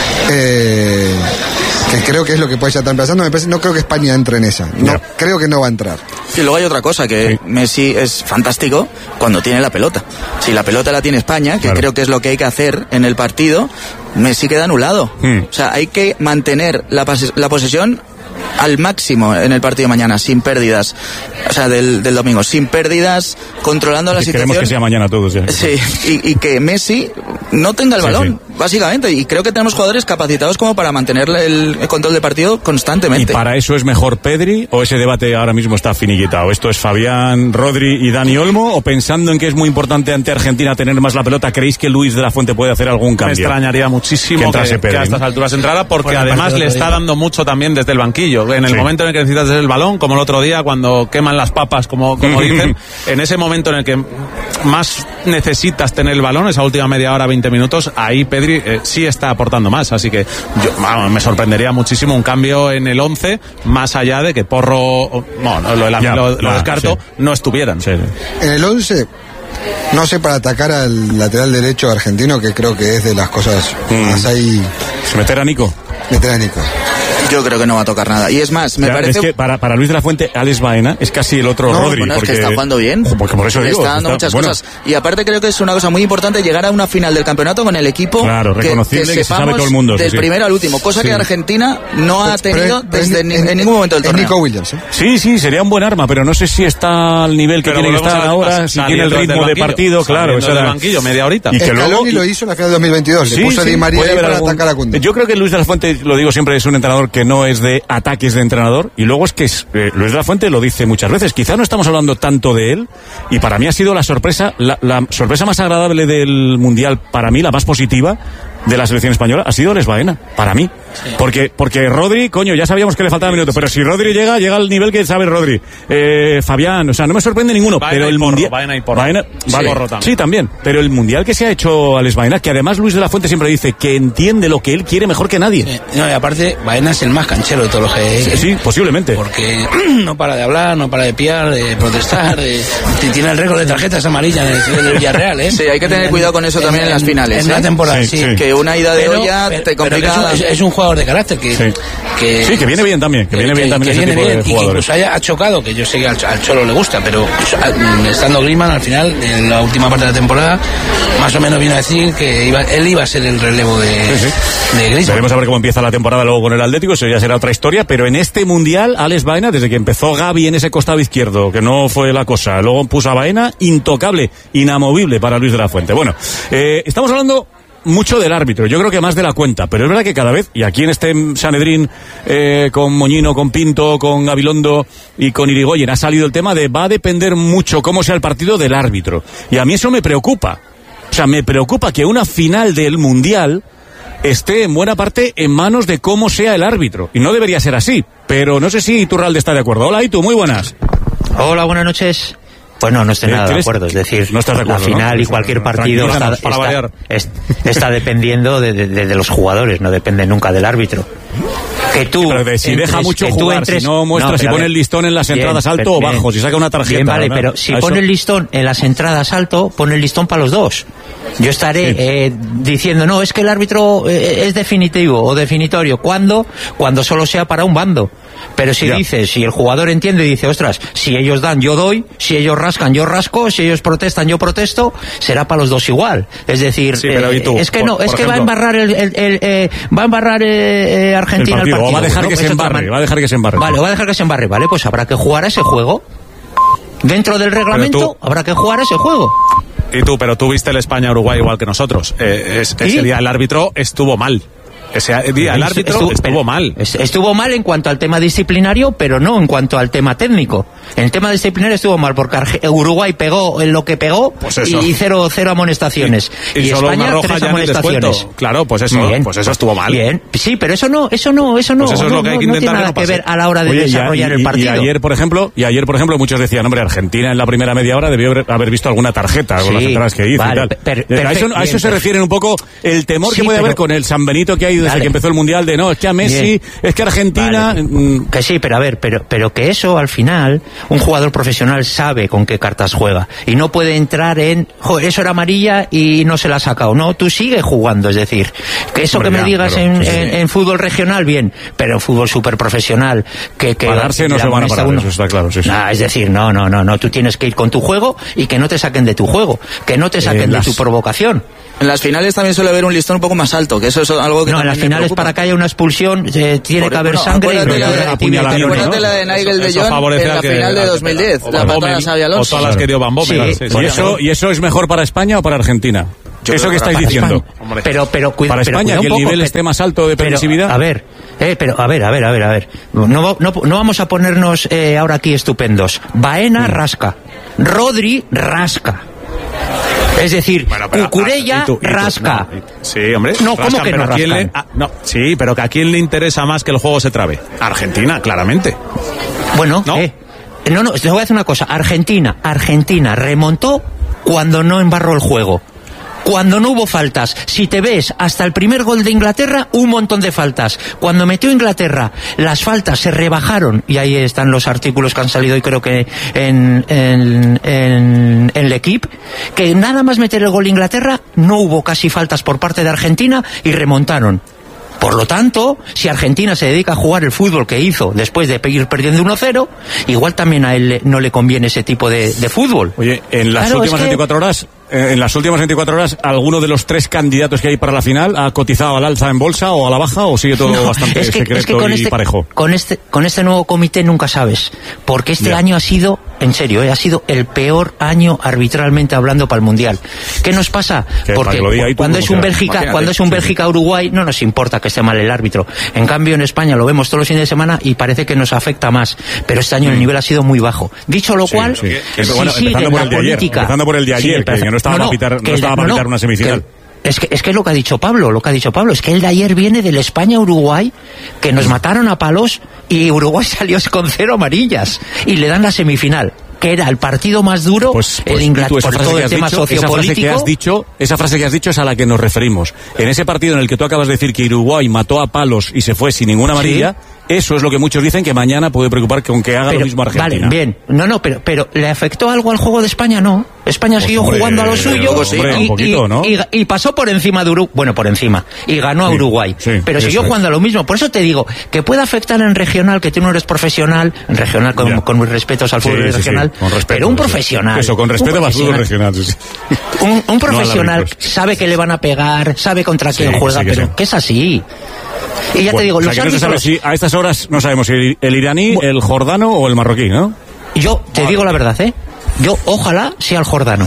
[SPEAKER 3] Eh, que creo que es lo que puede ya estar empezando. Me parece, no creo que España entre en esa. No,
[SPEAKER 1] No.
[SPEAKER 3] creo que no va a entrar.
[SPEAKER 2] Y luego hay otra cosa, que
[SPEAKER 1] Sí.
[SPEAKER 2] Messi es fantástico cuando tiene la pelota. Si la pelota la tiene España, que
[SPEAKER 1] Claro.
[SPEAKER 2] creo que es lo que hay que hacer en el partido, Messi queda anulado.
[SPEAKER 1] Hmm.
[SPEAKER 2] O sea, hay que mantener la, pase- la posesión al máximo en el partido de mañana, sin pérdidas. O sea, del, del domingo, sin pérdidas, controlando la
[SPEAKER 1] Que
[SPEAKER 2] situación.
[SPEAKER 1] queremos que sea mañana todos ya.
[SPEAKER 2] Sí, y, y que Messi no tenga el
[SPEAKER 1] Sí,
[SPEAKER 2] balón, básicamente. Y creo que tenemos jugadores capacitados como para mantener el, el control del partido
[SPEAKER 1] ¿Y
[SPEAKER 2] constantemente.
[SPEAKER 1] para eso es mejor Pedri o ese debate ahora mismo está finiquitado? ¿Esto es Fabián, Rodri y Dani Olmo? ¿O pensando en que es muy importante ante Argentina tener más la pelota, creéis que Luis de la Fuente puede hacer algún
[SPEAKER 4] Me
[SPEAKER 1] cambio?
[SPEAKER 4] extrañaría
[SPEAKER 1] Que
[SPEAKER 4] muchísimo
[SPEAKER 1] entrase
[SPEAKER 4] que,
[SPEAKER 1] Pedri,
[SPEAKER 4] que a estas
[SPEAKER 1] ¿no?
[SPEAKER 4] alturas entrara, porque
[SPEAKER 5] Bueno,
[SPEAKER 4] además
[SPEAKER 5] partido
[SPEAKER 4] le
[SPEAKER 5] otro
[SPEAKER 4] está
[SPEAKER 5] día.
[SPEAKER 4] dando mucho también desde el banquillo. En el
[SPEAKER 1] Sí.
[SPEAKER 4] momento en el que necesitas el balón, como el otro día, cuando queman las papas, como, como dicen, en ese momento en el que más necesitas tener el balón, esa última media hora, veinte minutos, ahí Pedri eh, sí está aportando más. Así que yo, vamos, me sorprendería muchísimo un cambio en el once, más allá de que Porro, o- bueno, lo, de la-
[SPEAKER 1] Ya,
[SPEAKER 4] lo- lo
[SPEAKER 1] ya,
[SPEAKER 4] descarto,
[SPEAKER 1] sí.
[SPEAKER 4] no estuvieran.
[SPEAKER 1] Sí, sí.
[SPEAKER 3] En el once, no sé, para atacar al lateral derecho argentino, que creo que es de las cosas más ahí
[SPEAKER 1] ¿Se meterá Nico?
[SPEAKER 3] veteránico.
[SPEAKER 2] Yo creo que no va a tocar nada. Y es más, me
[SPEAKER 1] Ya,
[SPEAKER 2] parece...
[SPEAKER 1] Es que para, para Luis de la Fuente, Alex Baena es casi el otro
[SPEAKER 2] No,
[SPEAKER 1] Rodri.
[SPEAKER 2] bueno,
[SPEAKER 1] porque
[SPEAKER 2] es que está jugando bien.
[SPEAKER 1] Ojo, porque por eso
[SPEAKER 2] Le
[SPEAKER 1] digo.
[SPEAKER 2] está dando
[SPEAKER 1] está-
[SPEAKER 2] muchas
[SPEAKER 1] bueno,
[SPEAKER 2] cosas. Y aparte creo que es una cosa muy importante llegar a una final del campeonato con el equipo
[SPEAKER 1] Claro,
[SPEAKER 2] que,
[SPEAKER 1] reconocible, que se
[SPEAKER 2] sepamos
[SPEAKER 1] sabe todo el mundo, sí,
[SPEAKER 2] del
[SPEAKER 1] sí.
[SPEAKER 2] primero al último, cosa
[SPEAKER 1] Sí.
[SPEAKER 2] que Argentina no ha
[SPEAKER 3] Pero-
[SPEAKER 2] tenido
[SPEAKER 3] pero es-
[SPEAKER 2] desde ni-
[SPEAKER 3] es-
[SPEAKER 2] en ningún momento del
[SPEAKER 3] es
[SPEAKER 2] torneo.
[SPEAKER 3] Nico Williams, ¿eh?
[SPEAKER 1] Sí, sí, sería un buen arma, pero no sé si está al nivel que
[SPEAKER 4] Pero
[SPEAKER 1] tiene que
[SPEAKER 4] volvemos
[SPEAKER 1] estar
[SPEAKER 4] a-
[SPEAKER 1] ahora,
[SPEAKER 4] a-
[SPEAKER 1] si tiene el
[SPEAKER 4] saliendo
[SPEAKER 1] ritmo
[SPEAKER 4] del
[SPEAKER 1] de
[SPEAKER 4] banquillo,
[SPEAKER 1] partido, claro.
[SPEAKER 4] saliendo
[SPEAKER 1] Eso
[SPEAKER 4] del
[SPEAKER 1] era-
[SPEAKER 4] banquillo, media horita.
[SPEAKER 1] Y que
[SPEAKER 3] Scaloni
[SPEAKER 1] luego-
[SPEAKER 3] lo hizo en la final de dos mil veintidós.
[SPEAKER 1] Sí,
[SPEAKER 3] Le puso a
[SPEAKER 1] sí,
[SPEAKER 3] Di María
[SPEAKER 1] puede
[SPEAKER 3] ahí
[SPEAKER 1] haber
[SPEAKER 3] para
[SPEAKER 1] algún-
[SPEAKER 3] atacar a Koundé.
[SPEAKER 1] Yo creo que Luis de la Fuente, lo digo siempre, es un entrenador que no es de ataques de entrenador. Y luego es que es, eh, Luis de la Fuente lo dice muchas veces. Quizá no estamos hablando tanto de él. Y para mí ha sido la sorpresa, la, la sorpresa más agradable del Mundial, para mí, la más positiva de la selección española, ha sido Alex Baena, para mí. Porque, porque Rodri, coño, ya sabíamos que le faltaba minutos, pero si Rodri llega, llega al nivel que sabe Rodri. Eh, Fabián, o sea, no me sorprende ninguno,
[SPEAKER 4] Baena
[SPEAKER 1] pero
[SPEAKER 4] y
[SPEAKER 1] el
[SPEAKER 4] Porro,
[SPEAKER 1] Mundial...
[SPEAKER 4] Baena y Porro.
[SPEAKER 1] Baena-
[SPEAKER 4] Sí,
[SPEAKER 1] vale.
[SPEAKER 4] Porro también.
[SPEAKER 1] Sí, también. Pero el Mundial que se ha hecho Alex Baena, que además Luis de la Fuente siempre dice que entiende lo que él quiere mejor que nadie.
[SPEAKER 5] Eh, No, y aparte, Baena es el más canchero de todos los que hay.
[SPEAKER 1] Sí, sí, posiblemente.
[SPEAKER 5] Porque no para de hablar, no para de piar, de protestar. De, tiene el récord de tarjetas amarillas en el, en el Villarreal, ¿eh?
[SPEAKER 2] Sí, hay que tener cuidado con eso también en las finales,
[SPEAKER 5] En
[SPEAKER 2] ¿eh?
[SPEAKER 5] la temporada,
[SPEAKER 1] Sí,
[SPEAKER 5] sí.
[SPEAKER 1] sí.
[SPEAKER 2] Que una ida de
[SPEAKER 5] Pero-
[SPEAKER 2] olla
[SPEAKER 5] pero-
[SPEAKER 2] te
[SPEAKER 5] pero
[SPEAKER 2] complica...
[SPEAKER 5] que es, un, es- es un jugador de carácter que...
[SPEAKER 1] Sí.
[SPEAKER 5] que
[SPEAKER 1] Sí, que viene bien también, que viene bien también ese
[SPEAKER 5] viene
[SPEAKER 1] tipo de
[SPEAKER 5] bien, y que
[SPEAKER 1] jugadores.
[SPEAKER 5] incluso haya ha chocado, que yo sé que al, al Cholo le gusta, pero a- estando Griezmann al final, en la última parte de la temporada, más o menos vino a decir que iba, él iba a ser el relevo de,
[SPEAKER 1] Sí,
[SPEAKER 5] de Griezmann.
[SPEAKER 1] Veremos a ver cómo empieza la temporada luego con el Atlético, eso ya será otra historia, pero en este Mundial, Alex Baena, desde que empezó Gavi en ese costado izquierdo, que no fue la cosa, luego puso a Baena, intocable, inamovible para Luis de la Fuente. Bueno, eh, estamos hablando mucho del árbitro, yo creo que más de la cuenta, pero es verdad que cada vez, y aquí en este Sanedrín, eh, con Moñino, con Pinto, con Gabilondo y con Irigoyen, ha salido el tema de va a depender mucho cómo sea el partido del árbitro, y a mí eso me preocupa. O sea, me preocupa que una final del Mundial esté en buena parte en manos de cómo sea el árbitro. Y no debería ser así, pero no sé si Iturralde está de acuerdo. Hola, Itu, muy buenas.
[SPEAKER 7] Hola, buenas noches. Pues no, no estoy
[SPEAKER 1] Eh,
[SPEAKER 7] nada de
[SPEAKER 1] ¿tienes-
[SPEAKER 7] acuerdo. Es decir,
[SPEAKER 1] no estás de acuerdo,
[SPEAKER 7] la final
[SPEAKER 1] ¿no?
[SPEAKER 7] y cualquier partido está,
[SPEAKER 1] Tranquilízanos,
[SPEAKER 4] para
[SPEAKER 7] está-
[SPEAKER 4] variar.
[SPEAKER 7] es- está dependiendo de, de- de los jugadores, no depende nunca del árbitro. que tú
[SPEAKER 1] pero de, si
[SPEAKER 7] entres,
[SPEAKER 1] deja mucho
[SPEAKER 7] que
[SPEAKER 1] jugar,
[SPEAKER 7] entres,
[SPEAKER 1] si no muestra,
[SPEAKER 7] no,
[SPEAKER 1] si pone el listón en las
[SPEAKER 7] bien,
[SPEAKER 1] entradas alto
[SPEAKER 7] pero,
[SPEAKER 1] o bajo,
[SPEAKER 7] bien,
[SPEAKER 1] si saca una tarjeta.
[SPEAKER 7] Bien, vale,
[SPEAKER 1] ¿no?
[SPEAKER 7] pero si
[SPEAKER 1] a
[SPEAKER 7] pone
[SPEAKER 1] eso...
[SPEAKER 7] el listón en las entradas alto, pone el listón para los dos. Yo estaré
[SPEAKER 1] sí.
[SPEAKER 7] eh, diciendo, no, es que el árbitro eh, es definitivo o definitorio. ¿Cuándo? Cuando solo sea para un bando. Pero si
[SPEAKER 1] ya.
[SPEAKER 7] dices, si el jugador entiende y dice, ostras, si ellos dan, yo doy, si ellos rascan, yo rasco, si ellos protestan, yo protesto, será para los dos igual. Es decir,
[SPEAKER 4] sí, pero,
[SPEAKER 7] eh,
[SPEAKER 4] ¿y tú?
[SPEAKER 7] es que
[SPEAKER 4] por,
[SPEAKER 7] no, es
[SPEAKER 4] por
[SPEAKER 7] que
[SPEAKER 4] ejemplo,
[SPEAKER 7] va a embarrar el, el, el, eh, va a embarrar eh, eh, Argentina el
[SPEAKER 1] el partido,
[SPEAKER 7] partido.
[SPEAKER 1] o va a dejar
[SPEAKER 7] ¿no?
[SPEAKER 1] que se
[SPEAKER 7] Es otra
[SPEAKER 1] embarre,
[SPEAKER 7] man-
[SPEAKER 1] va a dejar que se embarre.
[SPEAKER 7] Vale, va a dejar que se embarre, vale, pues habrá que jugar a ese juego. Dentro del reglamento
[SPEAKER 4] tú-
[SPEAKER 7] habrá que jugar a ese juego.
[SPEAKER 4] Y tú, pero tú viste el España-Uruguay igual que nosotros. Eh, es, ese
[SPEAKER 7] ¿Sí?
[SPEAKER 4] día el árbitro estuvo mal. Ese día el árbitro estuvo,
[SPEAKER 7] pero,
[SPEAKER 4] mal.
[SPEAKER 7] Estuvo mal en cuanto al tema disciplinario, pero no en cuanto al tema técnico. En el tema disciplinario estuvo mal porque Arge- Uruguay pegó en lo que pegó
[SPEAKER 4] Pues eso.
[SPEAKER 7] y cero, cero amonestaciones.
[SPEAKER 4] Y, y
[SPEAKER 7] Y,
[SPEAKER 4] solo
[SPEAKER 7] España
[SPEAKER 4] una roja
[SPEAKER 7] tres
[SPEAKER 4] ya en el
[SPEAKER 7] amonestaciones.
[SPEAKER 4] descuento. Claro, pues eso,
[SPEAKER 7] Bien.
[SPEAKER 4] pues eso estuvo mal.
[SPEAKER 7] Bien, sí, pero eso no, eso no, eso no,
[SPEAKER 4] Pues eso es
[SPEAKER 7] no,
[SPEAKER 4] lo que hay que
[SPEAKER 7] no- no
[SPEAKER 4] intentar
[SPEAKER 7] tiene
[SPEAKER 4] que
[SPEAKER 7] nada
[SPEAKER 4] no
[SPEAKER 7] que
[SPEAKER 4] pase.
[SPEAKER 7] ver a la hora de
[SPEAKER 1] Oye, y a-
[SPEAKER 7] desarrollar
[SPEAKER 1] y,
[SPEAKER 7] el
[SPEAKER 1] y-
[SPEAKER 7] partido.
[SPEAKER 1] Y ayer, por ejemplo, y ayer, por ejemplo, muchos decían, hombre, Argentina en la primera media hora debió haber- haber visto alguna tarjeta con
[SPEAKER 7] Sí,
[SPEAKER 1] las entradas que hizo
[SPEAKER 7] vale,
[SPEAKER 1] y tal.
[SPEAKER 7] per-
[SPEAKER 1] Eh, a eso,
[SPEAKER 7] perfecto,
[SPEAKER 1] a eso
[SPEAKER 7] bien,
[SPEAKER 1] se
[SPEAKER 7] per-
[SPEAKER 1] refiere un poco el temor
[SPEAKER 7] Sí,
[SPEAKER 1] que puede
[SPEAKER 7] pero-
[SPEAKER 1] haber con el San Benito que hay desde
[SPEAKER 7] Dale.
[SPEAKER 1] que empezó el Mundial de no, es que a Messi,
[SPEAKER 7] Bien.
[SPEAKER 1] es que Argentina...
[SPEAKER 7] Vale.
[SPEAKER 1] mm,
[SPEAKER 7] Que sí, pero a ver, pero, pero que eso al final, un jugador profesional sabe con qué cartas juega y no puede entrar en, joder, eso era amarilla y no se la ha sacado. No, tú sigues jugando, es decir, que eso
[SPEAKER 1] Hombre,
[SPEAKER 7] que me
[SPEAKER 1] ya,
[SPEAKER 7] digas
[SPEAKER 1] claro,
[SPEAKER 7] en,
[SPEAKER 1] sí, sí.
[SPEAKER 7] en- en fútbol regional, bien, pero en fútbol súper profesional, que, que
[SPEAKER 1] Pararse no
[SPEAKER 7] la
[SPEAKER 1] se van a
[SPEAKER 7] amonesta
[SPEAKER 1] parar, eso está claro, sí, sí.
[SPEAKER 7] Nah, es decir, no, no, no, no, tú tienes que ir con tu juego y que no te saquen de tu juego, que no te saquen de
[SPEAKER 1] las-
[SPEAKER 7] tu provocación.
[SPEAKER 2] En las finales también suele haber un listón un poco más alto, que eso es algo que
[SPEAKER 7] No, en las
[SPEAKER 2] también me
[SPEAKER 7] finales
[SPEAKER 2] preocupa.
[SPEAKER 7] para que haya una expulsión eh, tiene
[SPEAKER 2] Por-
[SPEAKER 7] que haber
[SPEAKER 2] no,
[SPEAKER 7] sangre y
[SPEAKER 2] acuérdate
[SPEAKER 7] no
[SPEAKER 2] la
[SPEAKER 7] debe
[SPEAKER 2] de-
[SPEAKER 7] haber
[SPEAKER 1] apuñalamiento,
[SPEAKER 7] tibia,
[SPEAKER 2] Acuérdate
[SPEAKER 1] ¿no?
[SPEAKER 2] la de Nigel de
[SPEAKER 4] Eso
[SPEAKER 2] Jong
[SPEAKER 4] favorece
[SPEAKER 2] en
[SPEAKER 4] al
[SPEAKER 2] la
[SPEAKER 4] que-
[SPEAKER 2] final de
[SPEAKER 4] al-
[SPEAKER 2] dos mil diez,
[SPEAKER 4] o
[SPEAKER 2] la
[SPEAKER 4] Van
[SPEAKER 2] patada
[SPEAKER 4] Bommel,
[SPEAKER 2] a Xabi
[SPEAKER 4] o
[SPEAKER 2] Alonso.
[SPEAKER 4] todas las que dio Van Bommel.
[SPEAKER 7] Sí.
[SPEAKER 4] Sí,
[SPEAKER 1] ¿Y
[SPEAKER 4] sí.
[SPEAKER 1] eso, ¿Y eso es mejor para España o para Argentina?
[SPEAKER 2] Yo
[SPEAKER 1] Eso
[SPEAKER 2] creo
[SPEAKER 1] que
[SPEAKER 2] que
[SPEAKER 1] estáis
[SPEAKER 2] para
[SPEAKER 1] diciendo.
[SPEAKER 4] Hombre.
[SPEAKER 7] Pero, pero, cuida,
[SPEAKER 1] Para
[SPEAKER 7] pero
[SPEAKER 1] España,
[SPEAKER 7] cuida un
[SPEAKER 1] que el
[SPEAKER 7] poco,
[SPEAKER 1] nivel
[SPEAKER 7] pero-
[SPEAKER 1] esté más alto de
[SPEAKER 7] pero,
[SPEAKER 1] permisividad.
[SPEAKER 7] a ver, eh, pero a ver, a ver, a ver, a ver. No, va- no, no vamos a ponernos eh, ahora aquí estupendos. Baena rasca, Rodri rasca. Es decir,
[SPEAKER 4] Bueno, pero,
[SPEAKER 7] Cucurella
[SPEAKER 4] ah, y tú- y tú-
[SPEAKER 7] rasca.
[SPEAKER 4] no, y- sí, hombre.
[SPEAKER 7] No, ¿cómo
[SPEAKER 4] rascan,
[SPEAKER 7] que
[SPEAKER 4] pero
[SPEAKER 7] no
[SPEAKER 4] ¿a quién
[SPEAKER 7] rascan?
[SPEAKER 4] le- ah, no, sí, pero que a quién le interesa más que el juego se trabe. A Argentina, claramente.
[SPEAKER 7] Bueno,
[SPEAKER 4] ¿No?
[SPEAKER 7] eh, no, no, te voy a decir una cosa. Argentina, Argentina remontó cuando no embarró el juego. Cuando no hubo faltas. Si te ves hasta el primer gol de Inglaterra, un montón de faltas. Cuando metió Inglaterra, las faltas se rebajaron, y ahí están los artículos que han salido hoy creo que en, en, en, en L'Equipe, que nada más meter el gol de Inglaterra, no hubo casi faltas por parte de Argentina y remontaron. Por lo tanto, si Argentina se dedica a jugar el fútbol que hizo después de ir perdiendo uno cero, igual también a él le- no le conviene ese tipo de, de fútbol.
[SPEAKER 1] Oye, en las
[SPEAKER 7] Claro,
[SPEAKER 1] últimas
[SPEAKER 7] es que-
[SPEAKER 1] veinticuatro horas, eh, en las últimas veinticuatro horas, ¿alguno de los tres candidatos que hay para la final ha cotizado al alza en bolsa o a la baja o sigue todo
[SPEAKER 7] No,
[SPEAKER 1] bastante
[SPEAKER 7] es que,
[SPEAKER 1] secreto
[SPEAKER 7] es que con
[SPEAKER 1] y
[SPEAKER 7] este,
[SPEAKER 1] parejo?
[SPEAKER 7] Con este, con este nuevo comité nunca sabes, porque este
[SPEAKER 1] Ya.
[SPEAKER 7] año ha sido, en serio, eh, ha sido el peor año arbitralmente hablando para el Mundial. ¿Qué nos pasa?
[SPEAKER 1] Que para
[SPEAKER 7] Porque
[SPEAKER 1] que lo diga ahí tú,
[SPEAKER 7] cuando
[SPEAKER 1] ¿cómo
[SPEAKER 7] es un
[SPEAKER 1] será?
[SPEAKER 7] Bélgica,
[SPEAKER 2] Imagínate.
[SPEAKER 7] cuando es un
[SPEAKER 1] Sí,
[SPEAKER 7] Bélgica-Uruguay, no nos importa que esté mal el árbitro. En cambio, en España lo vemos todos los fines de semana y parece que nos afecta más. Pero este año el nivel ha sido muy bajo. Dicho lo
[SPEAKER 1] Sí,
[SPEAKER 7] cual,
[SPEAKER 1] sí.
[SPEAKER 7] si
[SPEAKER 1] Bueno,
[SPEAKER 7] sigue
[SPEAKER 1] empezando por
[SPEAKER 7] la
[SPEAKER 1] el de ayer,
[SPEAKER 7] política-
[SPEAKER 1] empezando por el de
[SPEAKER 7] Sí,
[SPEAKER 1] ayer, que-
[SPEAKER 7] empeza-
[SPEAKER 1] que no estaba para pitar- no
[SPEAKER 7] que el
[SPEAKER 1] estaba
[SPEAKER 7] de-
[SPEAKER 1] para pitar una semifinal.
[SPEAKER 7] que- Es que, es que es lo que ha dicho Pablo, lo que ha dicho Pablo, es que el de ayer viene del España-Uruguay, que nos mataron a palos y Uruguay salió con cero amarillas y le dan la semifinal, que era el partido más duro,
[SPEAKER 1] Pues,
[SPEAKER 7] el
[SPEAKER 1] pues
[SPEAKER 7] Inglaterra,
[SPEAKER 1] tú, esa
[SPEAKER 7] por
[SPEAKER 1] frase
[SPEAKER 7] todo
[SPEAKER 1] que
[SPEAKER 7] el
[SPEAKER 1] has
[SPEAKER 7] tema
[SPEAKER 1] dicho, esa frase que
[SPEAKER 7] sociopolítico.
[SPEAKER 1] has dicho, esa frase que has dicho es a la que nos referimos. En ese partido en el que tú acabas de decir que Uruguay mató a palos y se fue sin ninguna amarilla, eso es lo que muchos dicen que mañana puede preocupar con que haga
[SPEAKER 7] Pero,
[SPEAKER 1] lo mismo Argentina.
[SPEAKER 7] Vale, bien. No, no, pero, pero ¿le afectó algo al juego de España? No. España
[SPEAKER 1] Pues,
[SPEAKER 7] siguió
[SPEAKER 1] hombre,
[SPEAKER 7] jugando a lo suyo
[SPEAKER 1] un poco sí,
[SPEAKER 7] y,
[SPEAKER 1] un poquito,
[SPEAKER 7] y-
[SPEAKER 1] ¿no?
[SPEAKER 7] y- y pasó por encima de Uruguay. Bueno, por encima. Y ganó a
[SPEAKER 1] Sí,
[SPEAKER 7] Uruguay.
[SPEAKER 1] sí,
[SPEAKER 7] pero
[SPEAKER 1] eso
[SPEAKER 7] siguió
[SPEAKER 1] es.
[SPEAKER 7] jugando a lo mismo. Por eso te digo que puede afectar en regional, que tú no eres profesional, en regional con,
[SPEAKER 1] Ya.
[SPEAKER 7] con mis respetos al
[SPEAKER 1] Sí,
[SPEAKER 7] fútbol
[SPEAKER 1] sí, sí,
[SPEAKER 7] regional,
[SPEAKER 1] con respeto,
[SPEAKER 7] pero un
[SPEAKER 1] sí.
[SPEAKER 7] profesional.
[SPEAKER 1] Eso, con
[SPEAKER 7] un
[SPEAKER 1] respeto al fútbol
[SPEAKER 7] profesional-
[SPEAKER 1] regional. sí, sí.
[SPEAKER 7] Un, un
[SPEAKER 1] No
[SPEAKER 7] profesional
[SPEAKER 1] al árbitro.
[SPEAKER 7] sabe que le van a pegar, sabe contra
[SPEAKER 1] Sí,
[SPEAKER 7] quién
[SPEAKER 1] que
[SPEAKER 7] juega,
[SPEAKER 1] sí, que
[SPEAKER 7] pero
[SPEAKER 1] sí.
[SPEAKER 7] que es así. Y ya
[SPEAKER 1] Bueno,
[SPEAKER 7] te digo,
[SPEAKER 1] o sea,
[SPEAKER 7] los
[SPEAKER 1] que no se sabe
[SPEAKER 7] árbitros...
[SPEAKER 1] si a estas horas no sabemos si el, el iraní, el jordano o el marroquí, ¿no?
[SPEAKER 7] Yo te digo la verdad, ¿eh? Yo ojalá sea el jordano.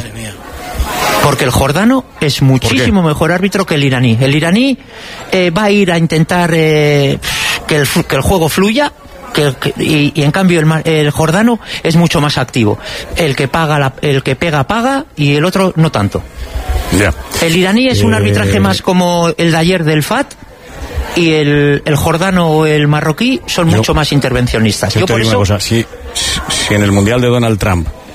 [SPEAKER 7] Porque el jordano es muchísimo mejor árbitro que el iraní. El iraní eh, va a ir a intentar eh, que, el, que el juego fluya. Que, que- y, y en cambio el, ma- el jordano es mucho más activo. El que paga, la- el que pega paga y el otro no tanto.
[SPEAKER 1] Ya.
[SPEAKER 7] El iraní es un
[SPEAKER 1] Eh,
[SPEAKER 7] arbitraje más como el de ayer del F A T y el, el jordano o el marroquí son
[SPEAKER 1] Yo-
[SPEAKER 7] mucho más intervencionistas.
[SPEAKER 1] Yo
[SPEAKER 7] Yo
[SPEAKER 1] te
[SPEAKER 7] por
[SPEAKER 1] digo
[SPEAKER 7] eso
[SPEAKER 1] una cosa, si, si en el Mundial de Donald Trump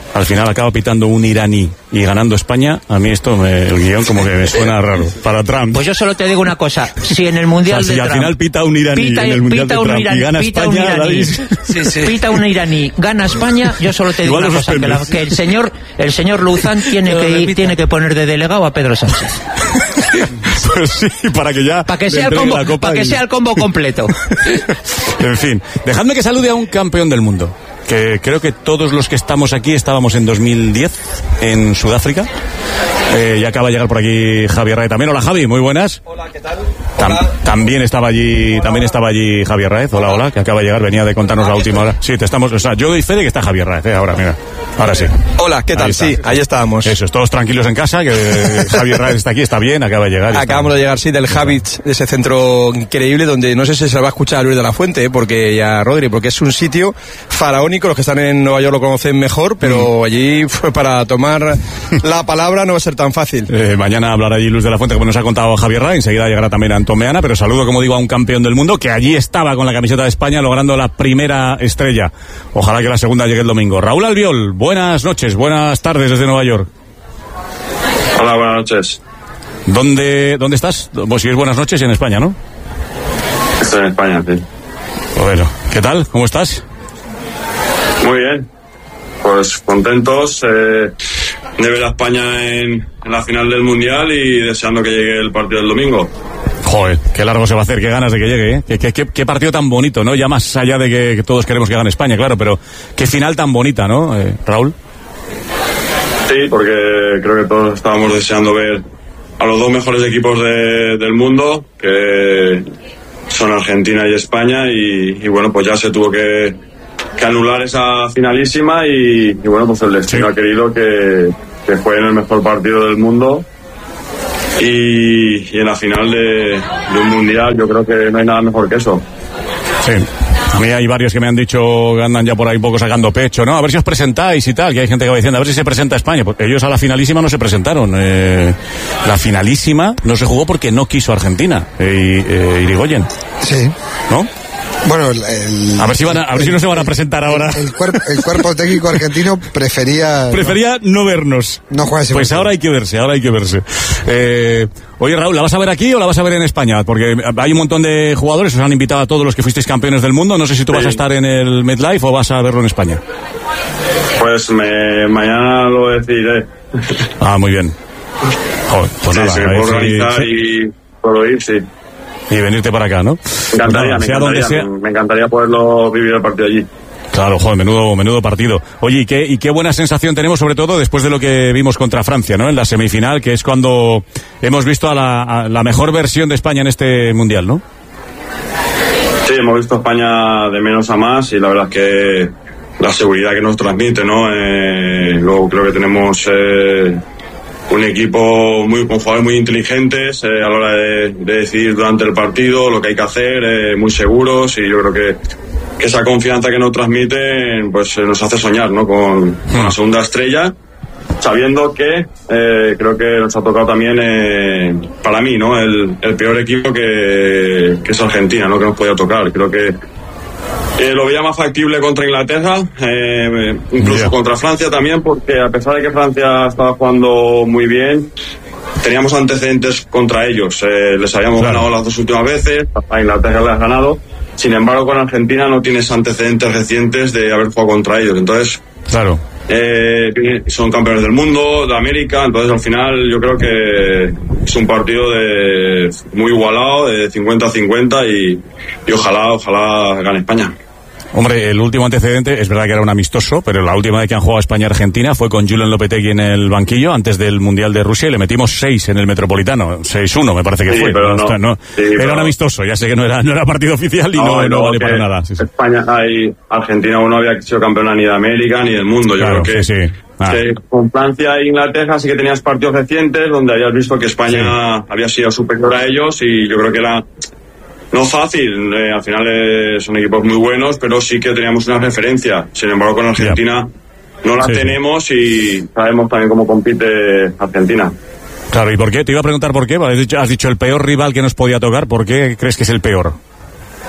[SPEAKER 1] al final acaba pitando un iraní y ganando España, a mí esto, me, el guión como que me suena raro. Para Trump.
[SPEAKER 7] Pues yo solo te digo una cosa, si en el Mundial
[SPEAKER 1] o sea, si
[SPEAKER 7] de
[SPEAKER 1] al
[SPEAKER 7] Trump...
[SPEAKER 1] final pita un iraní
[SPEAKER 7] pita,
[SPEAKER 1] en el Mundial de Trump
[SPEAKER 7] iraní,
[SPEAKER 1] y gana
[SPEAKER 7] pita
[SPEAKER 1] España,
[SPEAKER 7] un iraní, sí, sí. Pita un iraní, gana España, yo solo te digo
[SPEAKER 1] Igual
[SPEAKER 7] una cosa, que, la, que el señor el señor Luzán tiene que, tiene que poner de delegado a Pedro Sánchez.
[SPEAKER 1] Pues sí, para que ya...
[SPEAKER 7] Para que sea el combo, para que y... sea el combo completo.
[SPEAKER 1] En fin, dejadme que salude a un campeón del mundo, que creo que todos los que estamos aquí estábamos en dos mil diez en Sudáfrica. Eh, y acaba de llegar por aquí Javier Raez también. Hola, Javi, muy buenas.
[SPEAKER 8] Hola, ¿qué tal?
[SPEAKER 1] Tam- también estaba allí también estaba allí Javier Raez. Hola, hola, que acaba de llegar, venía de contarnos la última hora. Sí, te estamos, o sea, yo doy fe de que está Javier Raez, eh, ahora, mira. Ahora sí.
[SPEAKER 8] Hola, ¿qué tal? Ahí sí, ahí estábamos.
[SPEAKER 1] Eso, todos tranquilos en casa, que Javier Raez está aquí, está bien, acaba de llegar.
[SPEAKER 8] Acabamos de llegar, sí, del Habits, de ese centro increíble donde no sé si se lo va a escuchar a Luis de la Fuente, eh, porque ya Rodri, porque es un sitio faraónico, los que están en Nueva York lo conocen mejor, pero mm. allí fue para tomar la palabra no va a ser tan fácil.
[SPEAKER 1] Eh, mañana hablará allí Luis de la Fuente, como nos ha contado Javier Raez, enseguida llegará también Antón Meana, pero saludo, como digo, a un campeón del mundo que allí estaba con la camiseta de España logrando la primera estrella. Ojalá que la segunda llegue el domingo. Raúl Albiol, buenas noches, buenas tardes desde Nueva York.
[SPEAKER 9] Hola, buenas noches.
[SPEAKER 1] ¿Dónde, dónde estás? Pues si es buenas noches, en España, ¿no?
[SPEAKER 9] Estoy en España, sí.
[SPEAKER 1] Bueno, ¿qué tal? ¿Cómo estás?
[SPEAKER 9] Muy bien. Pues contentos eh, de ver a España en, en la final del Mundial y deseando que llegue el partido del domingo.
[SPEAKER 1] Joder, qué largo se va a hacer, qué ganas de que llegue, ¿eh? Qué, qué, qué, qué partido tan bonito, ¿no? Ya más allá de que, que todos queremos que gane España, claro, pero qué final tan bonita, ¿no, eh, Raúl?
[SPEAKER 9] Sí, porque creo que todos estábamos deseando ver a los dos mejores equipos de, del mundo, que son Argentina y España, y, y bueno, pues ya se tuvo que, que anular esa finalísima y, y bueno, pues el destino sí. ha querido que, que jueguen el mejor partido del mundo. Y, y en la final de, de un mundial yo creo que no hay nada mejor que eso.
[SPEAKER 1] Sí, a mí hay varios que me han dicho que andan ya por ahí un poco sacando pecho, ¿no? A ver si os presentáis y tal, que hay gente que va diciendo a ver si se presenta España. Pues ellos a la finalísima no se presentaron. Eh, la finalísima no se jugó porque no quiso Argentina, eh, eh, Irigoyen.
[SPEAKER 3] Sí.
[SPEAKER 1] ¿No?
[SPEAKER 3] Bueno, el, el,
[SPEAKER 1] a ver si van a, a ver el, si no se van a presentar ahora.
[SPEAKER 3] El, el, cuerpo, el cuerpo técnico argentino prefería
[SPEAKER 1] prefería no, no vernos.
[SPEAKER 3] No juega ese
[SPEAKER 1] Pues partido. Ahora hay que verse, ahora hay que verse. Eh, oye, Raúl, ¿la vas a ver aquí o la vas a ver en España? Porque hay un montón de jugadores, os han invitado a todos los que fuisteis campeones del mundo. No sé si tú sí. vas a estar en el MetLife o vas a verlo en España.
[SPEAKER 9] Pues me, mañana lo decidiré.
[SPEAKER 1] Ah, muy bien. Joder, pues
[SPEAKER 9] sí,
[SPEAKER 1] nada,
[SPEAKER 9] si me puedo organizar sí. y puedo ir, sí.
[SPEAKER 1] Y venirte para acá, ¿no?
[SPEAKER 9] Me encantaría, no, me, encantaría
[SPEAKER 1] sea...
[SPEAKER 9] me, me encantaría poderlo vivir el partido allí.
[SPEAKER 1] Claro, joder, menudo, menudo partido. Oye, ¿y qué, y qué buena sensación tenemos, sobre todo después de lo que vimos contra Francia, ¿no? En la semifinal, que es cuando hemos visto a la, a la mejor versión de España en este Mundial, ¿no?
[SPEAKER 9] Sí, hemos visto a España de menos a más y la verdad es que la seguridad que nos transmite, ¿no? Eh, luego creo que tenemos... Eh, un equipo muy con jugadores muy inteligentes eh, a la hora de, de decidir durante el partido lo que hay que hacer, eh, muy seguros, y yo creo que, que esa confianza que nos transmiten pues eh, nos hace soñar, ¿no? con, con la segunda estrella, sabiendo que eh, creo que nos ha tocado también eh, para mí, ¿no? el, el peor equipo que, que es Argentina, ¿no? Que nos podía tocar. Creo que Eh, lo veía más factible contra Inglaterra, eh, incluso yeah. contra Francia también, porque a pesar de que Francia estaba jugando muy bien, teníamos antecedentes contra ellos. Eh, les habíamos claro. ganado las dos últimas veces, a Inglaterra les has ganado. Sin embargo, con Argentina no tienes antecedentes recientes de haber jugado contra ellos. Entonces,
[SPEAKER 1] claro.
[SPEAKER 9] Eh, son campeones del mundo, de América, entonces al final yo creo que es un partido de muy igualado, de cincuenta a cincuenta, y, y ojalá, ojalá gane España.
[SPEAKER 1] Hombre, el último antecedente, es verdad que era un amistoso, pero la última vez que han jugado España-Argentina fue con Julen Lopetegui en el banquillo antes del Mundial de Rusia y le metimos seis en el Metropolitano, seis uno me parece que
[SPEAKER 9] sí,
[SPEAKER 1] fue.
[SPEAKER 9] Pero no,
[SPEAKER 1] no,
[SPEAKER 9] sí,
[SPEAKER 1] era
[SPEAKER 9] pero...
[SPEAKER 1] un amistoso, ya sé que no era, no era partido oficial y no, no, no vale para nada. Sí, sí.
[SPEAKER 9] España, hay, Argentina no había sido campeona ni de América ni del mundo, yo
[SPEAKER 1] claro,
[SPEAKER 9] creo que...
[SPEAKER 1] Sí, sí. Ah.
[SPEAKER 9] Que con Francia e Inglaterra sí que tenías partidos recientes donde habías visto que España sí. había sido superior a ellos, y yo creo que era no fácil, eh, al final eh, son equipos muy buenos, pero sí que teníamos una referencia. Sin embargo, con Argentina yeah. no la sí. tenemos, y sabemos también cómo compite Argentina.
[SPEAKER 1] Claro, ¿y por qué? Te iba a preguntar por qué. Has dicho, has dicho el peor rival que nos podía tocar. ¿Por qué crees que es el peor?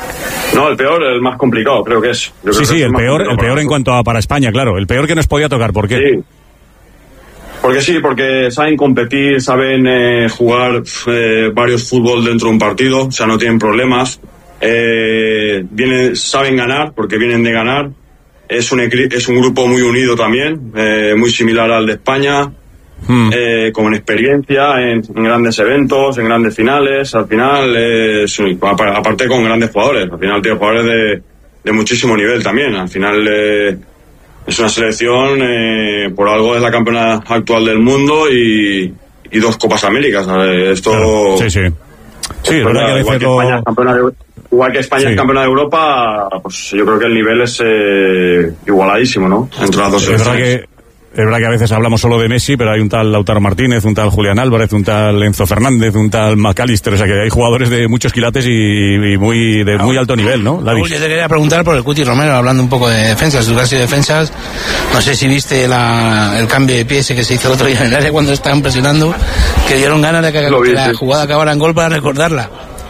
[SPEAKER 9] No, el peor, el más complicado, creo que es. Yo
[SPEAKER 1] sí,
[SPEAKER 9] creo
[SPEAKER 1] sí,
[SPEAKER 9] que
[SPEAKER 1] el
[SPEAKER 9] es
[SPEAKER 1] peor, el peor en cuanto a para España, claro. El peor que nos podía tocar, ¿por qué?
[SPEAKER 9] Sí. Porque sí, porque saben competir, saben eh, jugar eh, varios fútbol dentro de un partido, o sea, no tienen problemas. Eh, vienen, saben ganar, porque vienen de ganar. Es un, es un grupo muy unido también, eh, muy similar al de España, hmm. eh, con experiencia en, en grandes eventos, en grandes finales. Al final, eh, es, aparte con grandes jugadores, al final tiene jugadores de, de muchísimo nivel también. Al final... Eh, Es una selección, eh, por algo es la campeona actual del mundo y, y dos Copas Américas. ¿Sabes? Esto.
[SPEAKER 1] Claro. Sí, sí. Sí, es verdad que
[SPEAKER 9] igual, que España es campeona de, igual que España sí. es campeona de Europa, pues yo creo que el nivel es eh, igualadísimo, ¿no? Entre las dos selecciones.
[SPEAKER 1] Es verdad que Es verdad que a veces hablamos solo de Messi, pero hay un tal Lautaro Martínez, un tal Julián Álvarez, un tal Enzo Fernández, un tal McAllister, o sea que hay jugadores de muchos quilates y, y muy de muy alto nivel, ¿no?
[SPEAKER 5] Raúl, yo te quería preguntar por el Cuti Romero, hablando un poco de defensas, tú que has sido defensas, no sé si viste la, el cambio de pie ese que se hizo el otro día en el área cuando estaban presionando, que dieron ganas de que, que vi, la sí. jugada acabara en gol para recordarla.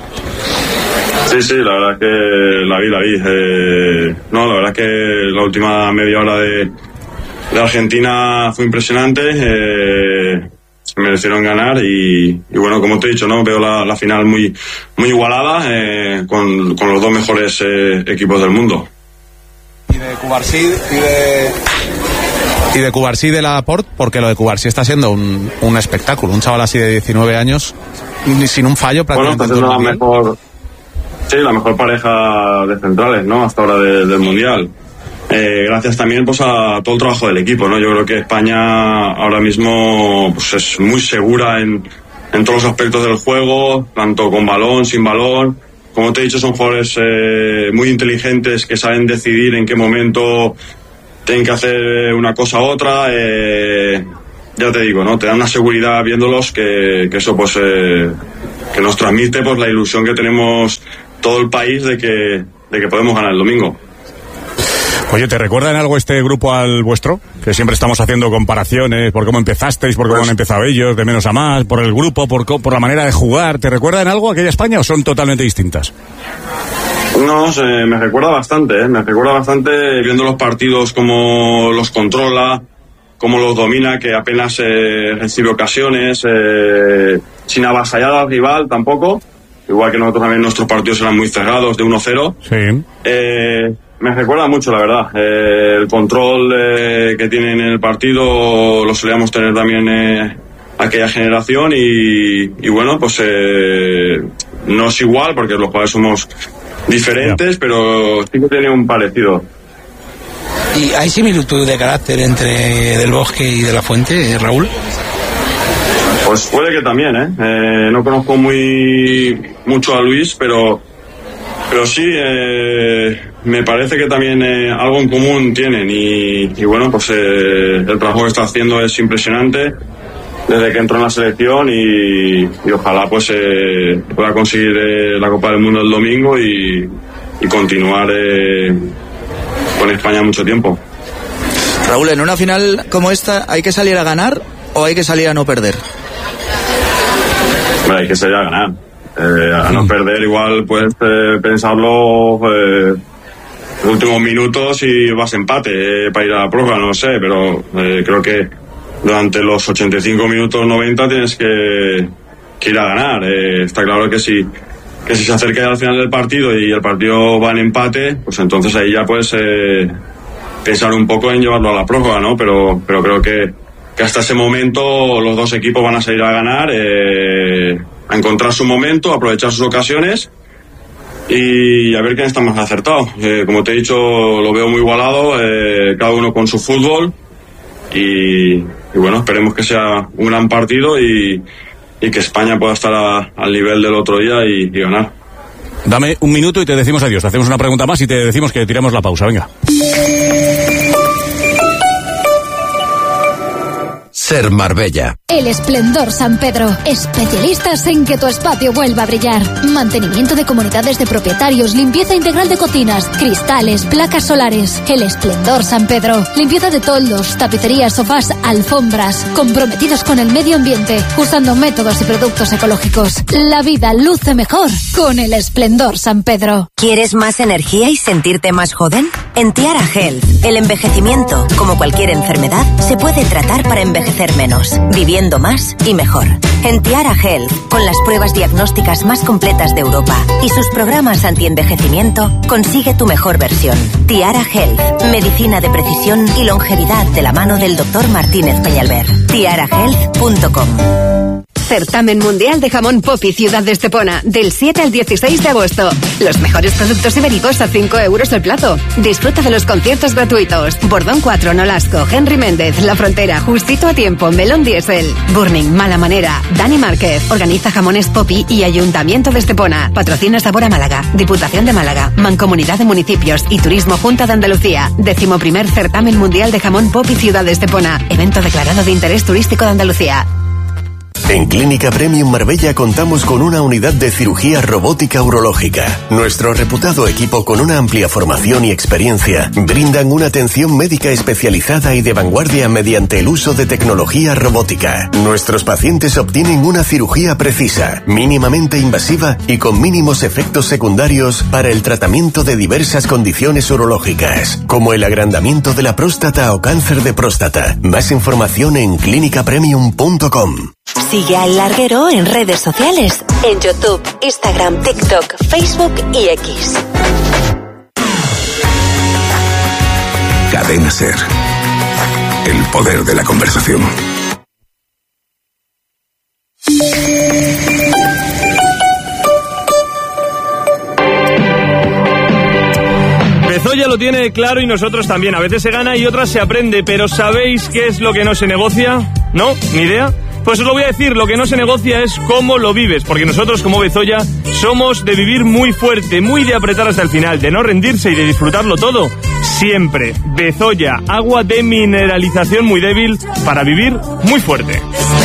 [SPEAKER 9] Sí, sí, la verdad es que la vi, la vi. Eh, no, la verdad es que la última media hora de La Argentina fue impresionante, eh, merecieron ganar y, y bueno, como te he dicho, no veo la, la final muy muy igualada eh, con, con los dos mejores eh, equipos del mundo.
[SPEAKER 8] Y de Cubarsí y de y de Cubarsí de la Laporte, porque lo de Cubarsí está siendo un, un espectáculo, un chaval así de diecinueve años sin un fallo prácticamente.
[SPEAKER 9] Bueno, pues es la mejor, sí, la mejor pareja de centrales, ¿no? Hasta ahora de, del mundial. Eh, gracias también pues a todo el trabajo del equipo, ¿no? Yo creo que España ahora mismo pues es muy segura en, en todos los aspectos del juego, tanto con balón, sin balón. Como te he dicho, son jugadores eh, muy inteligentes que saben decidir en qué momento tienen que hacer una cosa u otra. Eh, ya te digo, ¿no? Te dan una seguridad viéndolos que, que eso pues eh, que nos transmite pues la ilusión que tenemos todo el país de que, de que podemos ganar el domingo.
[SPEAKER 1] Oye, ¿te recuerda en algo este grupo al vuestro? Que siempre estamos haciendo comparaciones por cómo empezasteis, por cómo pues, han empezado ellos, de menos a más, por el grupo, por, por la manera de jugar. ¿Te recuerda en algo aquella España o son totalmente distintas?
[SPEAKER 9] No, se, me recuerda bastante, ¿eh? Me recuerda bastante viendo los partidos, cómo los controla, cómo los domina, que apenas eh, recibe ocasiones, eh, sin avasallar al rival tampoco. Igual que nosotros también nuestros partidos eran muy cerrados, de uno cero.
[SPEAKER 1] Sí.
[SPEAKER 9] Eh... Me recuerda mucho, la verdad. Eh, el control eh, que tienen en el partido lo solíamos tener también eh, aquella generación y, y bueno, pues eh, no es igual porque los jugadores somos diferentes, yeah. pero sí que tiene un parecido.
[SPEAKER 5] ¿Y hay similitud de carácter entre Del Bosque y De la Fuente, Raúl?
[SPEAKER 9] Pues puede que también, ¿eh? eh no conozco muy mucho a Luis, pero pero sí, eh, me parece que también eh, algo en común tienen y, y bueno, pues eh, el trabajo que está haciendo es impresionante desde que entró en la selección y, y ojalá pues eh, pueda conseguir eh, la Copa del Mundo el domingo y, y continuar eh, con España mucho tiempo.
[SPEAKER 2] Raúl, en una final como esta, ¿hay que salir a ganar o hay que salir a no perder?
[SPEAKER 9] Bueno, hay que salir a ganar. Eh, a no perder igual puedes eh, pensarlo eh, los últimos minutos y vas empate eh, para ir a la prórroga, no sé, pero eh, creo que durante los ochenta y cinco minutos noventa tienes que, que ir a ganar. Eh, está claro que si, que si se acerca al final del partido y el partido va en empate, pues entonces ahí ya puedes eh, pensar un poco en llevarlo a la prórroga, ¿no? Pero, pero creo que, que hasta ese momento los dos equipos van a salir a ganar, eh, a encontrar su momento, a aprovechar sus ocasiones y a ver quién está más acertado. Eh, como te he dicho, lo veo muy igualado, eh, cada uno con su fútbol y, y bueno, esperemos que sea un gran partido y, y que España pueda estar a, al nivel del otro día y, y ganar.
[SPEAKER 1] Dame un minuto y te decimos adiós. Te hacemos una pregunta más y te decimos que tiramos la pausa. Venga.
[SPEAKER 10] Ser Marbella.
[SPEAKER 11] El Esplendor San Pedro. Especialistas en que tu espacio vuelva a brillar. Mantenimiento de comunidades de propietarios, limpieza integral de cocinas, cristales, placas solares. El Esplendor San Pedro. Limpieza de toldos, tapicerías, sofás, alfombras. Comprometidos con el medio ambiente, usando métodos y productos ecológicos. La vida luce mejor con el Esplendor San Pedro.
[SPEAKER 12] ¿Quieres más energía y sentirte más joven? En Tiara Health, el envejecimiento, como cualquier enfermedad, se puede tratar para envejecer menos, viviendo más y mejor. En Tiara Health, con las pruebas diagnósticas más completas de Europa y sus programas anti-envejecimiento, consigue tu mejor versión. Tiara Health, medicina de precisión y longevidad de la mano del doctor Martínez Peñalver. tiara health punto com.
[SPEAKER 13] Certamen Mundial de Jamón Popi Ciudad de Estepona, del siete al dieciséis de agosto. Los mejores productos ibéricos a cinco euros el plato. Disfruta de los conciertos gratuitos. Bordón cuatro, Nolasco, Henry Méndez, La Frontera, Justito a Tiempo, Melón Diesel, Burning, Mala Manera, Dani Márquez. Organiza Jamones Popi y Ayuntamiento de Estepona. Patrocina Sabor a Málaga, Diputación de Málaga, Mancomunidad de Municipios y Turismo Junta de Andalucía. Décimo primer Certamen Mundial de Jamón Popi Ciudad de Estepona. Evento declarado de interés turístico de Andalucía.
[SPEAKER 14] En Clínica Premium Marbella contamos con una unidad de cirugía robótica urológica. Nuestro reputado equipo, con una amplia formación y experiencia, brindan una atención médica especializada y de vanguardia mediante el uso de tecnología robótica. Nuestros pacientes obtienen una cirugía precisa, mínimamente invasiva y con mínimos efectos secundarios para el tratamiento de diversas condiciones urológicas, como el agrandamiento de la próstata o cáncer de próstata. Más información en clínica premium punto com.
[SPEAKER 12] Sigue al Larguero en redes sociales, en YouTube, Instagram, TikTok, Facebook y X.
[SPEAKER 15] Cadena Ser. El poder de la conversación.
[SPEAKER 16] Bezoya lo tiene claro y nosotros también. A veces se gana y otras se aprende, pero ¿sabéis qué es lo que no se negocia? ¿No? ¿Ni idea? Pues os lo voy a decir, lo que no se negocia es cómo lo vives, porque nosotros como Bezoya somos de vivir muy fuerte, muy de apretar hasta el final, de no rendirse y de disfrutarlo todo, siempre. Bezoya, agua de mineralización muy débil para vivir muy fuerte.